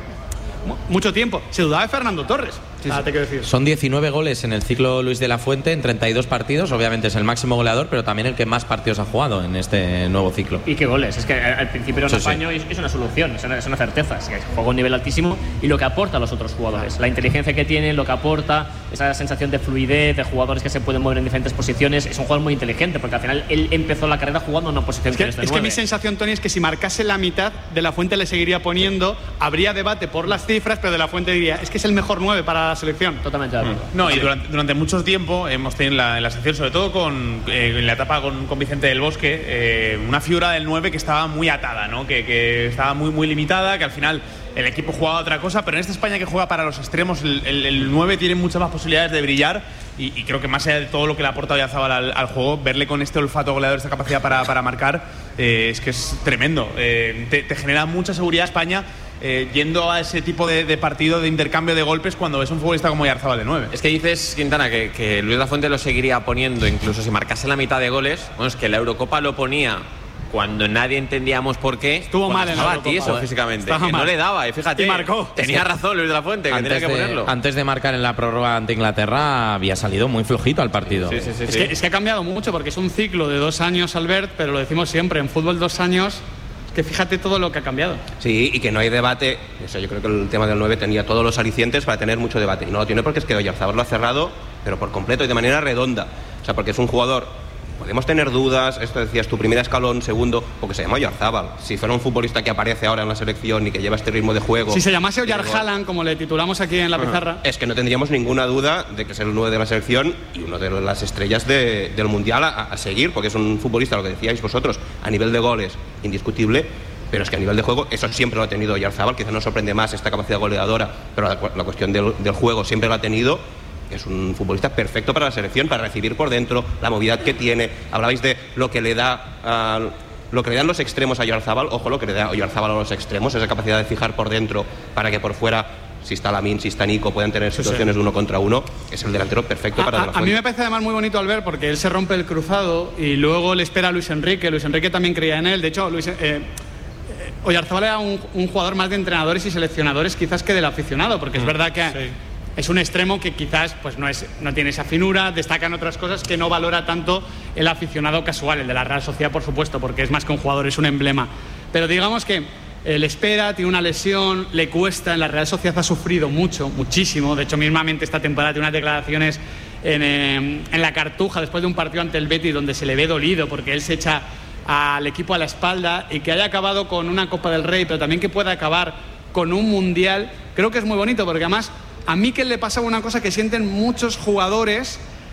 mucho tiempo, se dudaba de Fernando Torres. Sí, ah, sí. Te quiero decir. Son diecinueve goles en el ciclo Luis de la Fuente en treinta y dos partidos, obviamente es el máximo goleador, pero también el que más partidos ha jugado en este nuevo ciclo. ¿Y qué goles? Es que al principio era un sí, apaño sí. y es una solución, es una, es una certeza, es que juega a un nivel altísimo y lo que aporta a los otros jugadores, la inteligencia que tiene, lo que aporta, esa sensación de fluidez, de jugadores que se pueden mover en diferentes posiciones, es un jugador muy inteligente, porque al final él empezó la carrera jugando en una posición es que, que es de es que mi sensación, Tony, es que si marcase la mitad, de la Fuente le seguiría poniendo, habría debate por las cifras, pero de la Fuente diría, es que es el mejor nueve para la selección. Totalmente. No, y durante, durante mucho tiempo hemos tenido en la, en la sección, sobre todo con, eh, en la etapa con, con Vicente del Bosque, eh, una figura del nueve que estaba muy atada, ¿no? que, que estaba muy, muy limitada, que al final el equipo jugaba otra cosa, pero en esta España que juega para los extremos, el, el, el nueve tiene muchas más posibilidades de brillar y, y creo que más allá de todo lo que le ha aportado Oyarzabal al, al juego, verle con este olfato goleador, esta capacidad para, para marcar, eh, es que es tremendo. Eh, te, te genera mucha seguridad España. Eh, yendo a ese tipo de, de partido de intercambio de golpes cuando ves un futbolista como Oyarzabal de nueve. Es que dices, Quintana, que, que Luis de la Fuente lo seguiría poniendo incluso si marcase la mitad de goles. Bueno, es que la Eurocopa lo ponía cuando nadie entendíamos por qué. Estuvo mal en la Eurocopa, tieso eh. físicamente, que no le daba, y fíjate, y marcó. Tenía razón Luis de la Fuente, que antes tenía que de, ponerlo. Antes de marcar en la prórroga ante Inglaterra había salido muy flojito al partido. Sí, sí, sí, es, sí. Que, es que ha cambiado mucho porque es un ciclo de dos años, Albert, pero lo decimos siempre, en fútbol dos años. Que fíjate todo lo que ha cambiado. Sí, y que no hay debate. O sea, yo creo que el tema del nueve tenía todos los alicientes para tener mucho debate. Y no lo tiene porque es que Oyarzabal lo ha cerrado, pero por completo y de manera redonda. O sea, porque es un jugador. Podemos tener dudas, esto decías tu primer escalón, segundo, porque se llama Oyarzabal. Si fuera un futbolista que aparece ahora en la selección y que lleva este ritmo de juego. Si se llamase Oyarzalan, como le titulamos aquí en la pizarra. Es que no tendríamos ninguna duda de que es el nueve de la selección y uno de las estrellas de, del Mundial a, a seguir, porque es un futbolista, lo que decíais vosotros, a nivel de goles, indiscutible. Pero es que a nivel de juego, eso siempre lo ha tenido Oyarzabal, quizá nos sorprende más esta capacidad goleadora, pero la, la cuestión del, del juego siempre lo ha tenido. Es un futbolista perfecto para la selección, para recibir por dentro, la movilidad que tiene. Hablabais de lo que le da uh, lo que le dan los extremos a Oyarzabal. Ojo, lo que le da Oyarzabal a los extremos, esa capacidad de fijar por dentro para que por fuera, si está Lamine, si está Nico, puedan tener situaciones sí, sí. de uno contra uno. Es el delantero perfecto a, para a, De la Fuente. A mí me parece además muy bonito al ver, porque él se rompe el cruzado y luego le espera a Luis Enrique. Luis Enrique también creía en él. De hecho, Luis... Eh, Oyarzabal era un, un jugador más de entrenadores y seleccionadores quizás que del aficionado, porque mm, es verdad que sí. es un extremo que quizás pues no, es, no tiene esa finura, destacan otras cosas que no valora tanto el aficionado casual, el de la Real Sociedad por supuesto, porque es más que un jugador, es un emblema. Pero digamos que eh, le espera, tiene una lesión, le cuesta, en la Real Sociedad ha sufrido mucho, muchísimo, de hecho mismamente esta temporada tiene unas declaraciones en, eh, en la Cartuja después de un partido ante el Betis donde se le ve dolido porque él se echa al equipo a la espalda y que haya acabado con una Copa del Rey, pero también que pueda acabar con un Mundial, creo que es muy bonito, porque además a Mikel le pasa una cosa que sienten muchos jugadores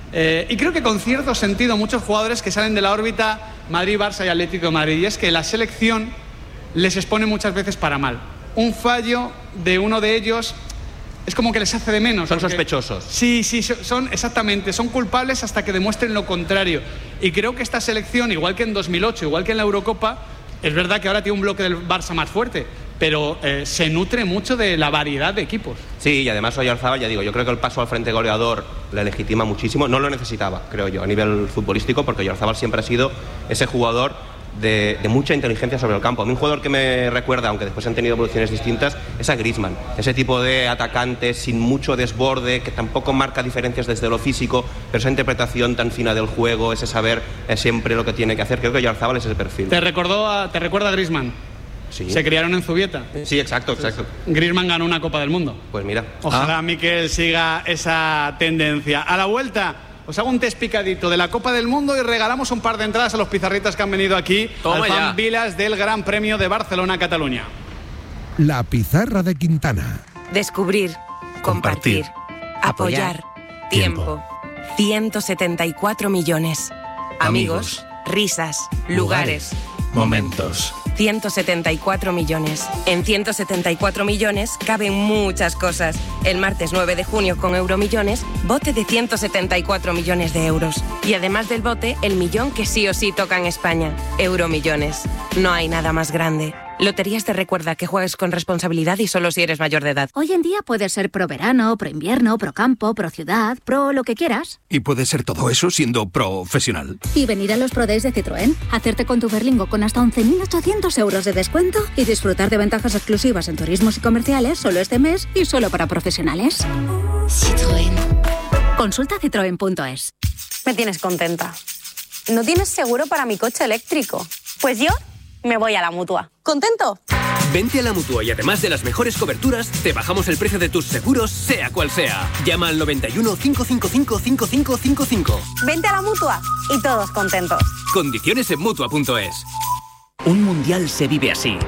Eh, y creo que con cierto sentido muchos jugadores que salen de la órbita Madrid, Barça y Atlético de Madrid, y es que la selección les expone muchas veces para mal. Un fallo de uno de ellos es como que les hace de menos. Son sospechosos. Sí, sí, son exactamente, son culpables hasta que demuestren lo contrario. Y creo que esta selección, igual que en dos mil ocho, igual que en la Eurocopa, es verdad que ahora tiene un bloque del Barça más fuerte, pero eh, se nutre mucho de la variedad de equipos. Sí, y además Oyarzabal, ya digo, yo creo que el paso al frente goleador le legitima muchísimo. No lo necesitaba, creo yo, a nivel futbolístico, porque Oyarzabal siempre ha sido ese jugador de, de mucha inteligencia sobre el campo. A mí un jugador que me recuerda, aunque después han tenido evoluciones distintas, es a Griezmann. Ese tipo de atacante sin mucho desborde, que tampoco marca diferencias desde lo físico, pero esa interpretación tan fina del juego, ese saber eh, siempre lo que tiene que hacer. Creo que Oyarzabal es ese perfil. ¿Te, recordó a, te recuerda a Griezmann? Sí. Se criaron en Zubieta. Sí, exacto, exacto. Griezmann ganó una Copa del Mundo. Pues mira. Ojalá ah. Mikel siga esa tendencia. A la vuelta os hago un test picadito de la Copa del Mundo y regalamos un par de entradas a los pizarritas que han venido aquí Toma al ya. Fan Vilas del Gran Premio de Barcelona-Cataluña. La pizarra de Quintana. Descubrir, compartir, apoyar, tiempo. ciento setenta y cuatro millones. Amigos, risas, lugares, momentos. ciento setenta y cuatro millones. En ciento setenta y cuatro millones caben muchas cosas. El martes nueve de junio con Euromillones, bote de ciento setenta y cuatro millones de euros. Y además del bote, el millón que sí o sí toca en España. Euromillones. No hay nada más grande. Loterías te recuerda que juegues con responsabilidad y solo si eres mayor de edad. Hoy en día puedes ser pro verano, pro invierno, pro campo, pro ciudad, pro lo que quieras. Y puedes ser todo eso siendo profesional. Y venir a los Pro Days de Citroën, hacerte con tu Berlingo con hasta once mil ochocientos euros de descuento y disfrutar de ventajas exclusivas en turismos y comerciales solo este mes y solo para profesionales. Citroën. Consulta citroen punto es. Me tienes contenta. ¿No tienes seguro para mi coche eléctrico? Pues yo me voy a la Mutua. ¿Contento? Vente a la Mutua y además de las mejores coberturas, te bajamos el precio de tus seguros, sea cual sea. Llama al noventa y uno, cinco cinco cinco, cinco cinco cinco cinco. Vente a la Mutua y todos contentos. Condiciones en Mutua punto es. Un mundial se vive así.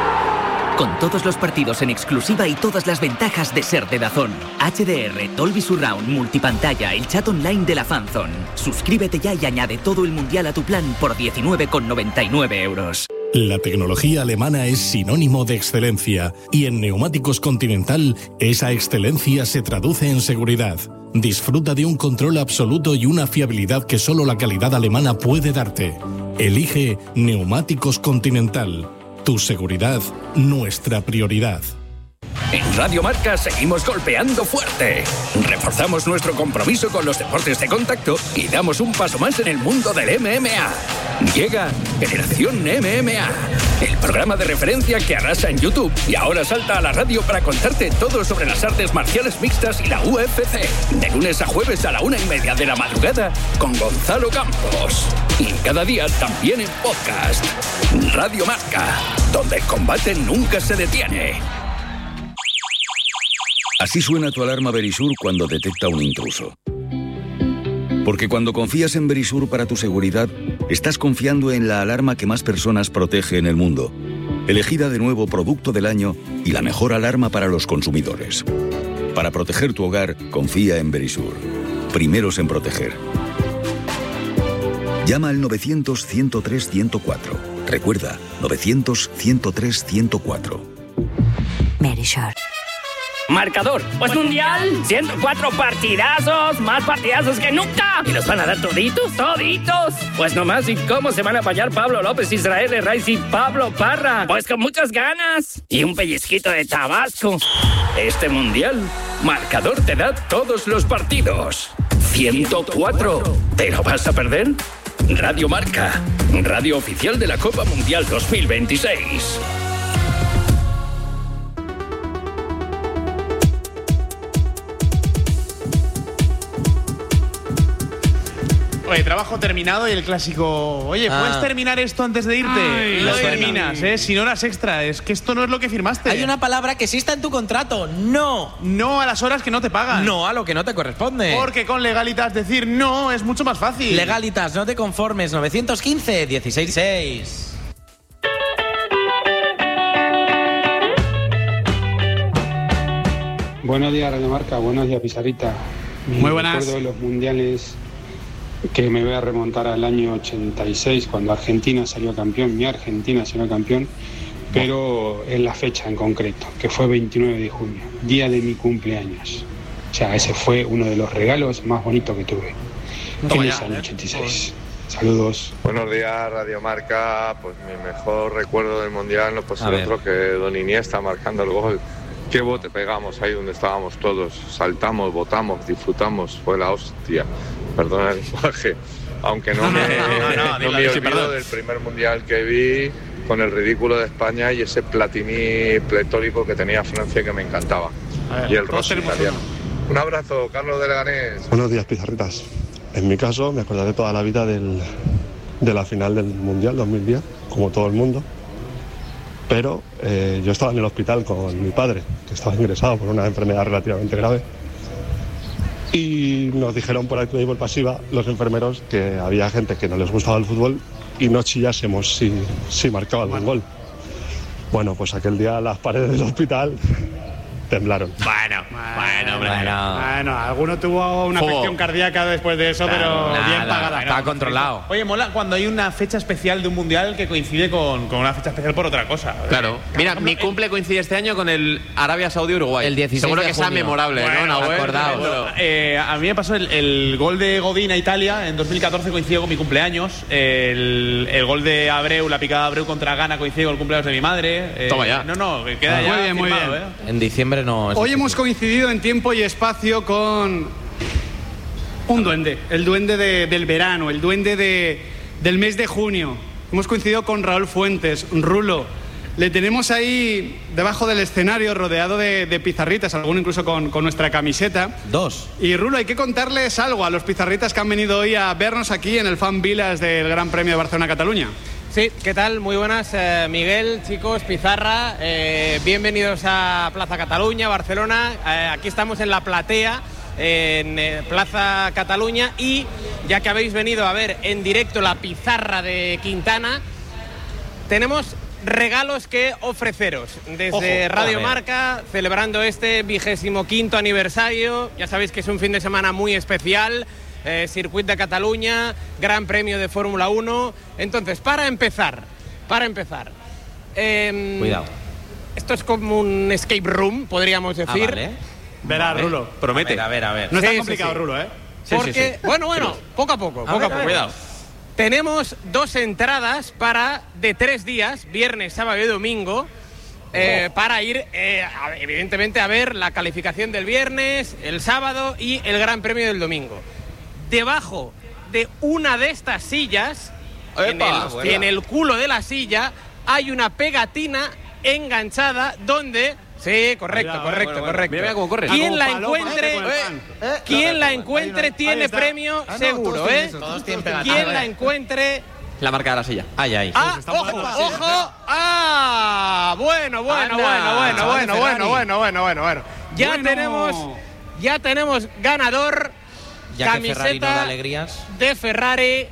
Con todos los partidos en exclusiva y todas las ventajas de ser de DAZN. H D R, Dolby Surround, multipantalla, el chat online de la Fanzone. Suscríbete ya y añade todo el mundial a tu plan por diecinueve con noventa y nueve euros. La tecnología alemana es sinónimo de excelencia y en Neumáticos Continental esa excelencia se traduce en seguridad. Disfruta de un control absoluto y una fiabilidad que solo la calidad alemana puede darte. Elige Neumáticos Continental. Tu seguridad, nuestra prioridad. En Radio Marca seguimos golpeando fuerte. Reforzamos nuestro compromiso con los deportes de contacto y damos un paso más en el mundo del M M A. Llega Generación M M A, el programa de referencia que arrasa en YouTube y ahora salta a la radio para contarte todo sobre las artes marciales mixtas y la U F C. De lunes a jueves a la una y media de la madrugada con Gonzalo Campos. Y cada día también en podcast. Radio Marca, donde el combate nunca se detiene. Así suena tu alarma Verisur cuando detecta un intruso. Porque cuando confías en Verisur para tu seguridad, estás confiando en la alarma que más personas protege en el mundo. Elegida de nuevo Producto del Año y la mejor alarma para los consumidores. Para proteger tu hogar, confía en Verisur. Primeros en proteger. Llama al novecientos, ciento tres, ciento cuatro. Recuerda, novecientos, ciento tres, ciento cuatro. Verisur. Marcador, pues mundial, ciento cuatro partidazos, más partidazos que nunca. ¿Y los van a dar toditos? ¿Toditos? Pues nomás, ¿y cómo se van a apañar Pablo López, Israel Herraiz y Pablo Parra? Pues con muchas ganas. Y un pellizquito de Tabasco. Este mundial, Marcador te da todos los partidos. ciento cuatro. ¿Pero vas a perder? Radio Marca, radio oficial de la Copa Mundial dos mil veintiséis. Oye, trabajo terminado y el clásico. Oye, ¿puedes Ah. terminar esto antes de irte? Ay, y lo suena. terminas, ¿eh? Sin horas extra. Es que esto no es lo que firmaste. Hay una palabra que sí está en tu contrato. No. No a las horas que no te pagan. No a lo que no te corresponde. Porque con Legalitas decir no es mucho más fácil. Legalitas, no te conformes. nueve uno cinco, dieciséis seis. Buenos días, Radio Marca. Buenos días, Pizarrita. Mi Muy buenas. recuerdo de los mundiales que me voy a remontar al año ochenta y seis, cuando Argentina salió campeón, mi Argentina salió campeón, pero en la fecha en concreto, que fue veintinueve de junio, día de mi cumpleaños. O sea, ese fue uno de los regalos más bonitos que tuve en ese año ochenta y seis. Saludos. Buenos días, Radio Marca. Pues mi mejor recuerdo del Mundial no puede A ser ver. otro que Don Iniesta marcando el gol. Qué bote pegamos ahí donde estábamos todos. Saltamos, votamos, disfrutamos. Fue la hostia. Perdona el lenguaje. Aunque no, No, me, no, no, no, no dilo, me sí, olvido perdón. del primer Mundial que vi con el ridículo de España y ese Platini pletórico que tenía Francia que me encantaba. A ver, Y el todos Rossi tenemos italiano. Un abrazo, Carlos de Leganés. Buenos días, pizarritas. En mi caso, me acordaré toda la vida del, de la final del Mundial dos mil diez, como todo el mundo. Pero eh, yo estaba en el hospital con mi padre, que estaba ingresado por una enfermedad relativamente grave. Y nos dijeron por activa y por pasiva los enfermeros que había gente que no les gustaba el fútbol y no chillásemos si, si marcaba algún gol. Bueno, pues aquel día las paredes del hospital temblaron. Bueno, bueno, hombre. Bueno, alguno tuvo una Fuego. afección cardíaca después de eso, pero Nada, bien pagada. estaba controlado. Oye, mola cuando hay una fecha especial de un mundial que coincide con, con una fecha especial por otra cosa. Claro. Mira, mi cumple coincide este año con el Arabia Saudí-Uruguay. El dieciséis Seguro de que sea junio. memorable, Bueno, ¿no? Nahuel? acordaos. Bueno, Eh, a mí me pasó el, el gol de Godín a Italia en dos mil catorce coincidió con mi cumpleaños. El, el gol de Abreu, la picada de Abreu contra Ghana coincidió con el cumpleaños de mi madre. Eh, Toma ya. No, no, que queda Ah, ya muy bien, muy firmado, bien. ¿eh? En diciembre no. es Hoy difícil. hemos coincidido en tiempo y espacio con un duende, el duende de- del verano, el duende de, del mes de junio. Hemos coincidido con Raúl Fuentes, Rulo. Le tenemos ahí debajo del escenario, rodeado de, de pizarritas, alguno incluso con, con nuestra camiseta. Dos. Y Rulo, hay que contarles algo a los pizarritas que han venido hoy a vernos aquí en el Fan Village del Gran Premio de Barcelona-Cataluña. Sí, ¿qué tal? Muy buenas, eh, Miguel, chicos, Pizarra. Eh, bienvenidos a Plaza Cataluña, Barcelona. Eh, aquí estamos en la platea, en eh, Plaza Cataluña. Y ya que habéis venido a ver en directo la pizarra de Quintana, tenemos regalos que ofreceros desde Ojo, Radio a ver. Marca, celebrando este vigésimo quinto aniversario. Ya sabéis que es un fin de semana muy especial. Eh, Circuit de Cataluña, Gran Premio de Fórmula uno. Entonces, para empezar, para empezar. em, Cuidado. Esto es como un escape room, podríamos Ah, decir. vale. Verá, Vale. Rulo. Promete. A ver, a ver. No es tan Sí, sí, complicado, sí. Rulo, ¿eh? Sí, Porque, sí, sí. bueno, bueno, poco a poco, poco a, ver, poco. a ver. Cuidado. Tenemos dos entradas para de tres días, viernes, sábado y domingo, eh, para ir, eh, a- evidentemente, a ver la calificación del viernes, el sábado y el Gran Premio del domingo. Debajo de una de estas sillas, en Epa, el, buena. en el culo de la silla, hay una pegatina enganchada donde... Sí, correcto, Cuidado, correcto, bueno, bueno. correcto. Mira, mira cómo corre. Quien Ah, la como paloma, encuentre, con el pan. eh, quien la encuentre tiene está. premio Ah, no, seguro, todos tienen ¿eh? eso, todos tienen pegatina. Quien la encuentre... La marca de la silla. Ay, ay. Ah, está ojo, jugando la ojo. Ah, bueno, bueno, Anda, bueno, bueno, chaval de bueno, bueno, Ferrari. bueno, bueno, bueno, bueno. Ya Bueno. tenemos, ya tenemos ganador. Ya que Ferrari no da Camiseta alegrías. de Ferrari.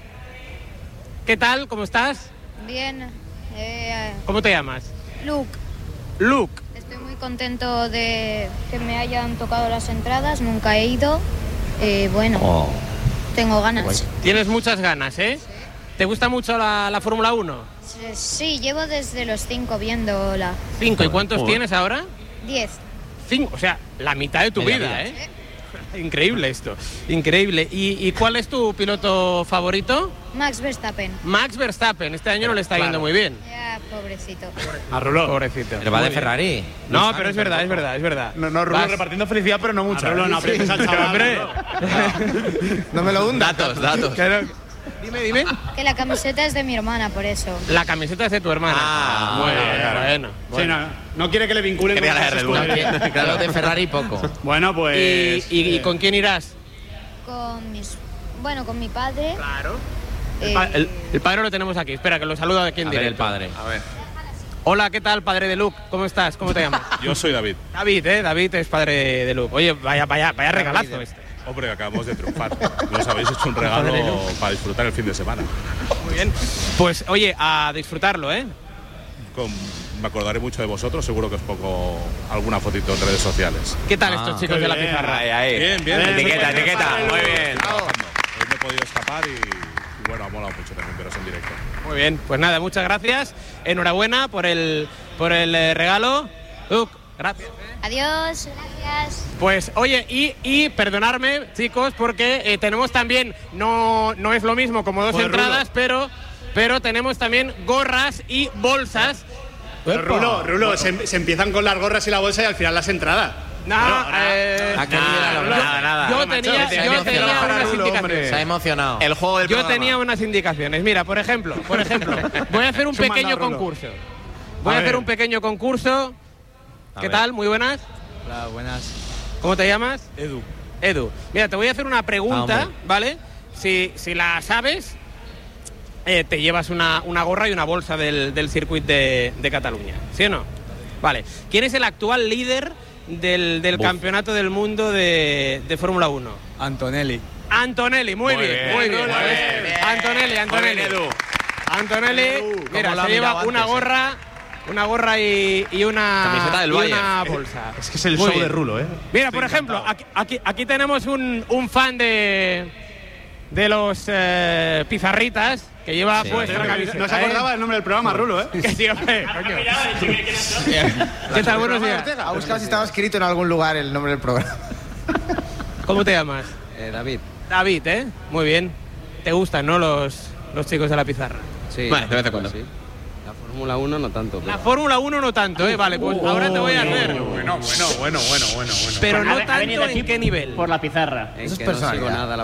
¿Qué tal? ¿Cómo estás? Bien, eh, ¿Cómo te llamas? Luke, Luke. estoy muy contento de que me hayan tocado las entradas, nunca he ido. Eh, bueno, Oh. tengo ganas. Tienes muchas ganas, ¿eh? ¿Te gusta mucho la, la Fórmula uno? Eh, Sí, llevo desde los cinco viéndola. Cinco. ¿Y cuántos Joder. tienes ahora? Diez. Cinco. O sea, la mitad de tu Media vida, vida. ¿eh? Increíble esto. Increíble. ¿Y, y cuál es tu piloto favorito? Max Verstappen. Max Verstappen. Este año no le está yendo muy bien. Ya, pobrecito. A Rulo. Pobrecito. Pero va Muy de bien. Ferrari. No, pero es verdad, es verdad, es verdad. No, no, Rulo Vas- repartiendo felicidad, pero no mucha. A Rulo no aprietes al chaval. Hombre. No me lo hundas. Datos, datos. Claro. Dime, dime. Que la camiseta es de mi hermana, por eso. La camiseta es de tu hermana. Ah, muy claro, bien, claro. bueno. Sí, bueno. no, no quiere que le vinculen Quería con la cosas R del tuyas. Luna. Claro, de Ferrari poco. Bueno, ¿Y, pues... y- y eh, con quién irás? Con mis... Bueno, con mi padre. Claro. El, eh, pa- el- el padre lo tenemos aquí. Espera, que lo saluda aquí en A ver, el directo. padre. A ver. Hola, ¿qué tal, padre de Luke? ¿Cómo estás? ¿Cómo te llamas? Yo soy David. David, ¿eh? David es padre de Luke. Oye, vaya, vaya, vaya regalazo este. Hombre, acabamos de triunfar. Nos habéis hecho un regalo para disfrutar el fin de semana. Muy bien. Pues, oye, a disfrutarlo, ¿eh? Con- me acordaré mucho de vosotros, seguro que os pongo alguna fotito en redes sociales. ¿Qué tal Ah, estos chicos qué de la bien. pizarra? Ahí, ahí. Bien, bien. Bien, Etiqueta, bien, etiqueta. bien. Muy bien. Hoy me haber podido escapar y, y bueno, ha molado mucho también veros en directo. Muy bien, pues nada, muchas gracias. Enhorabuena por el, por el eh, regalo. Luke, gracias. Adiós, gracias. Pues oye, y, y perdonarme, chicos, porque eh, tenemos también, no, no es lo mismo como dos Joder, entradas, pero, pero tenemos también gorras y bolsas. Pero Rulo, Rulo, se, se empiezan con las gorras y la bolsa y al final las entradas. No, eh, Ha querido nada, lograr. nada, nada. Yo Macho, tenía, se yo ha tenía emocionado. unas Rulo, indicaciones. hombre. Se ha emocionado. El juego del Yo programa. tenía unas indicaciones. Mira, por ejemplo, por ejemplo, voy a hacer un Es un pequeño mandado, Rulo. concurso. Voy a, A hacer ver. un pequeño concurso. A ¿Qué ver. tal? Muy buenas. Hola, buenas. ¿Cómo te llamas? Edu. Edu. Mira, te voy a hacer una Ah, pregunta, hombre. ¿vale? Si, si la sabes, eh, te llevas una, una gorra y una bolsa del, del circuito de, de Cataluña. ¿Sí o no? Vale. ¿Quién es el actual líder del, del Buf. campeonato del mundo de, de Fórmula uno? Antonelli. Antonelli, muy, Muy bien, bien, muy bien. muy bien. Antonelli, Antonelli. Muy bien, Edu. Antonelli, Edu, mira, cómo lo ha se lleva mirado una antes, gorra, una gorra y, y una Camiseta del y Bayern. una bolsa. Es que es el Muy show bien. de Rulo, ¿eh? Mira, por ejemplo, aquí, aquí, aquí tenemos un, un fan de, de los eh, pizarritas que lleva Sí. puesta la camiseta. No se acordaba del nombre del programa, Rulo, ¿eh? ¿eh? Sí, hombre, coño. ¿Qué tal? Buenos días. Ha buscado si estaba escrito en algún lugar el nombre del programa. ¿Cómo te llamas? Eh, David. David, ¿eh? Muy bien. ¿Te gustan, no, los, los chicos de la pizarra? Sí. Vale, de vez en cuando. Sí. La Fórmula uno no tanto. La Fórmula uno no tanto, ¿eh? Vale, pues ahora te voy a hacer. Bueno, bueno, bueno, bueno, bueno, bueno. Pero Ha- no ha venido tanto aquí en qué nivel. Por la pizarra. En Eso es que no sigo personalidad. nada la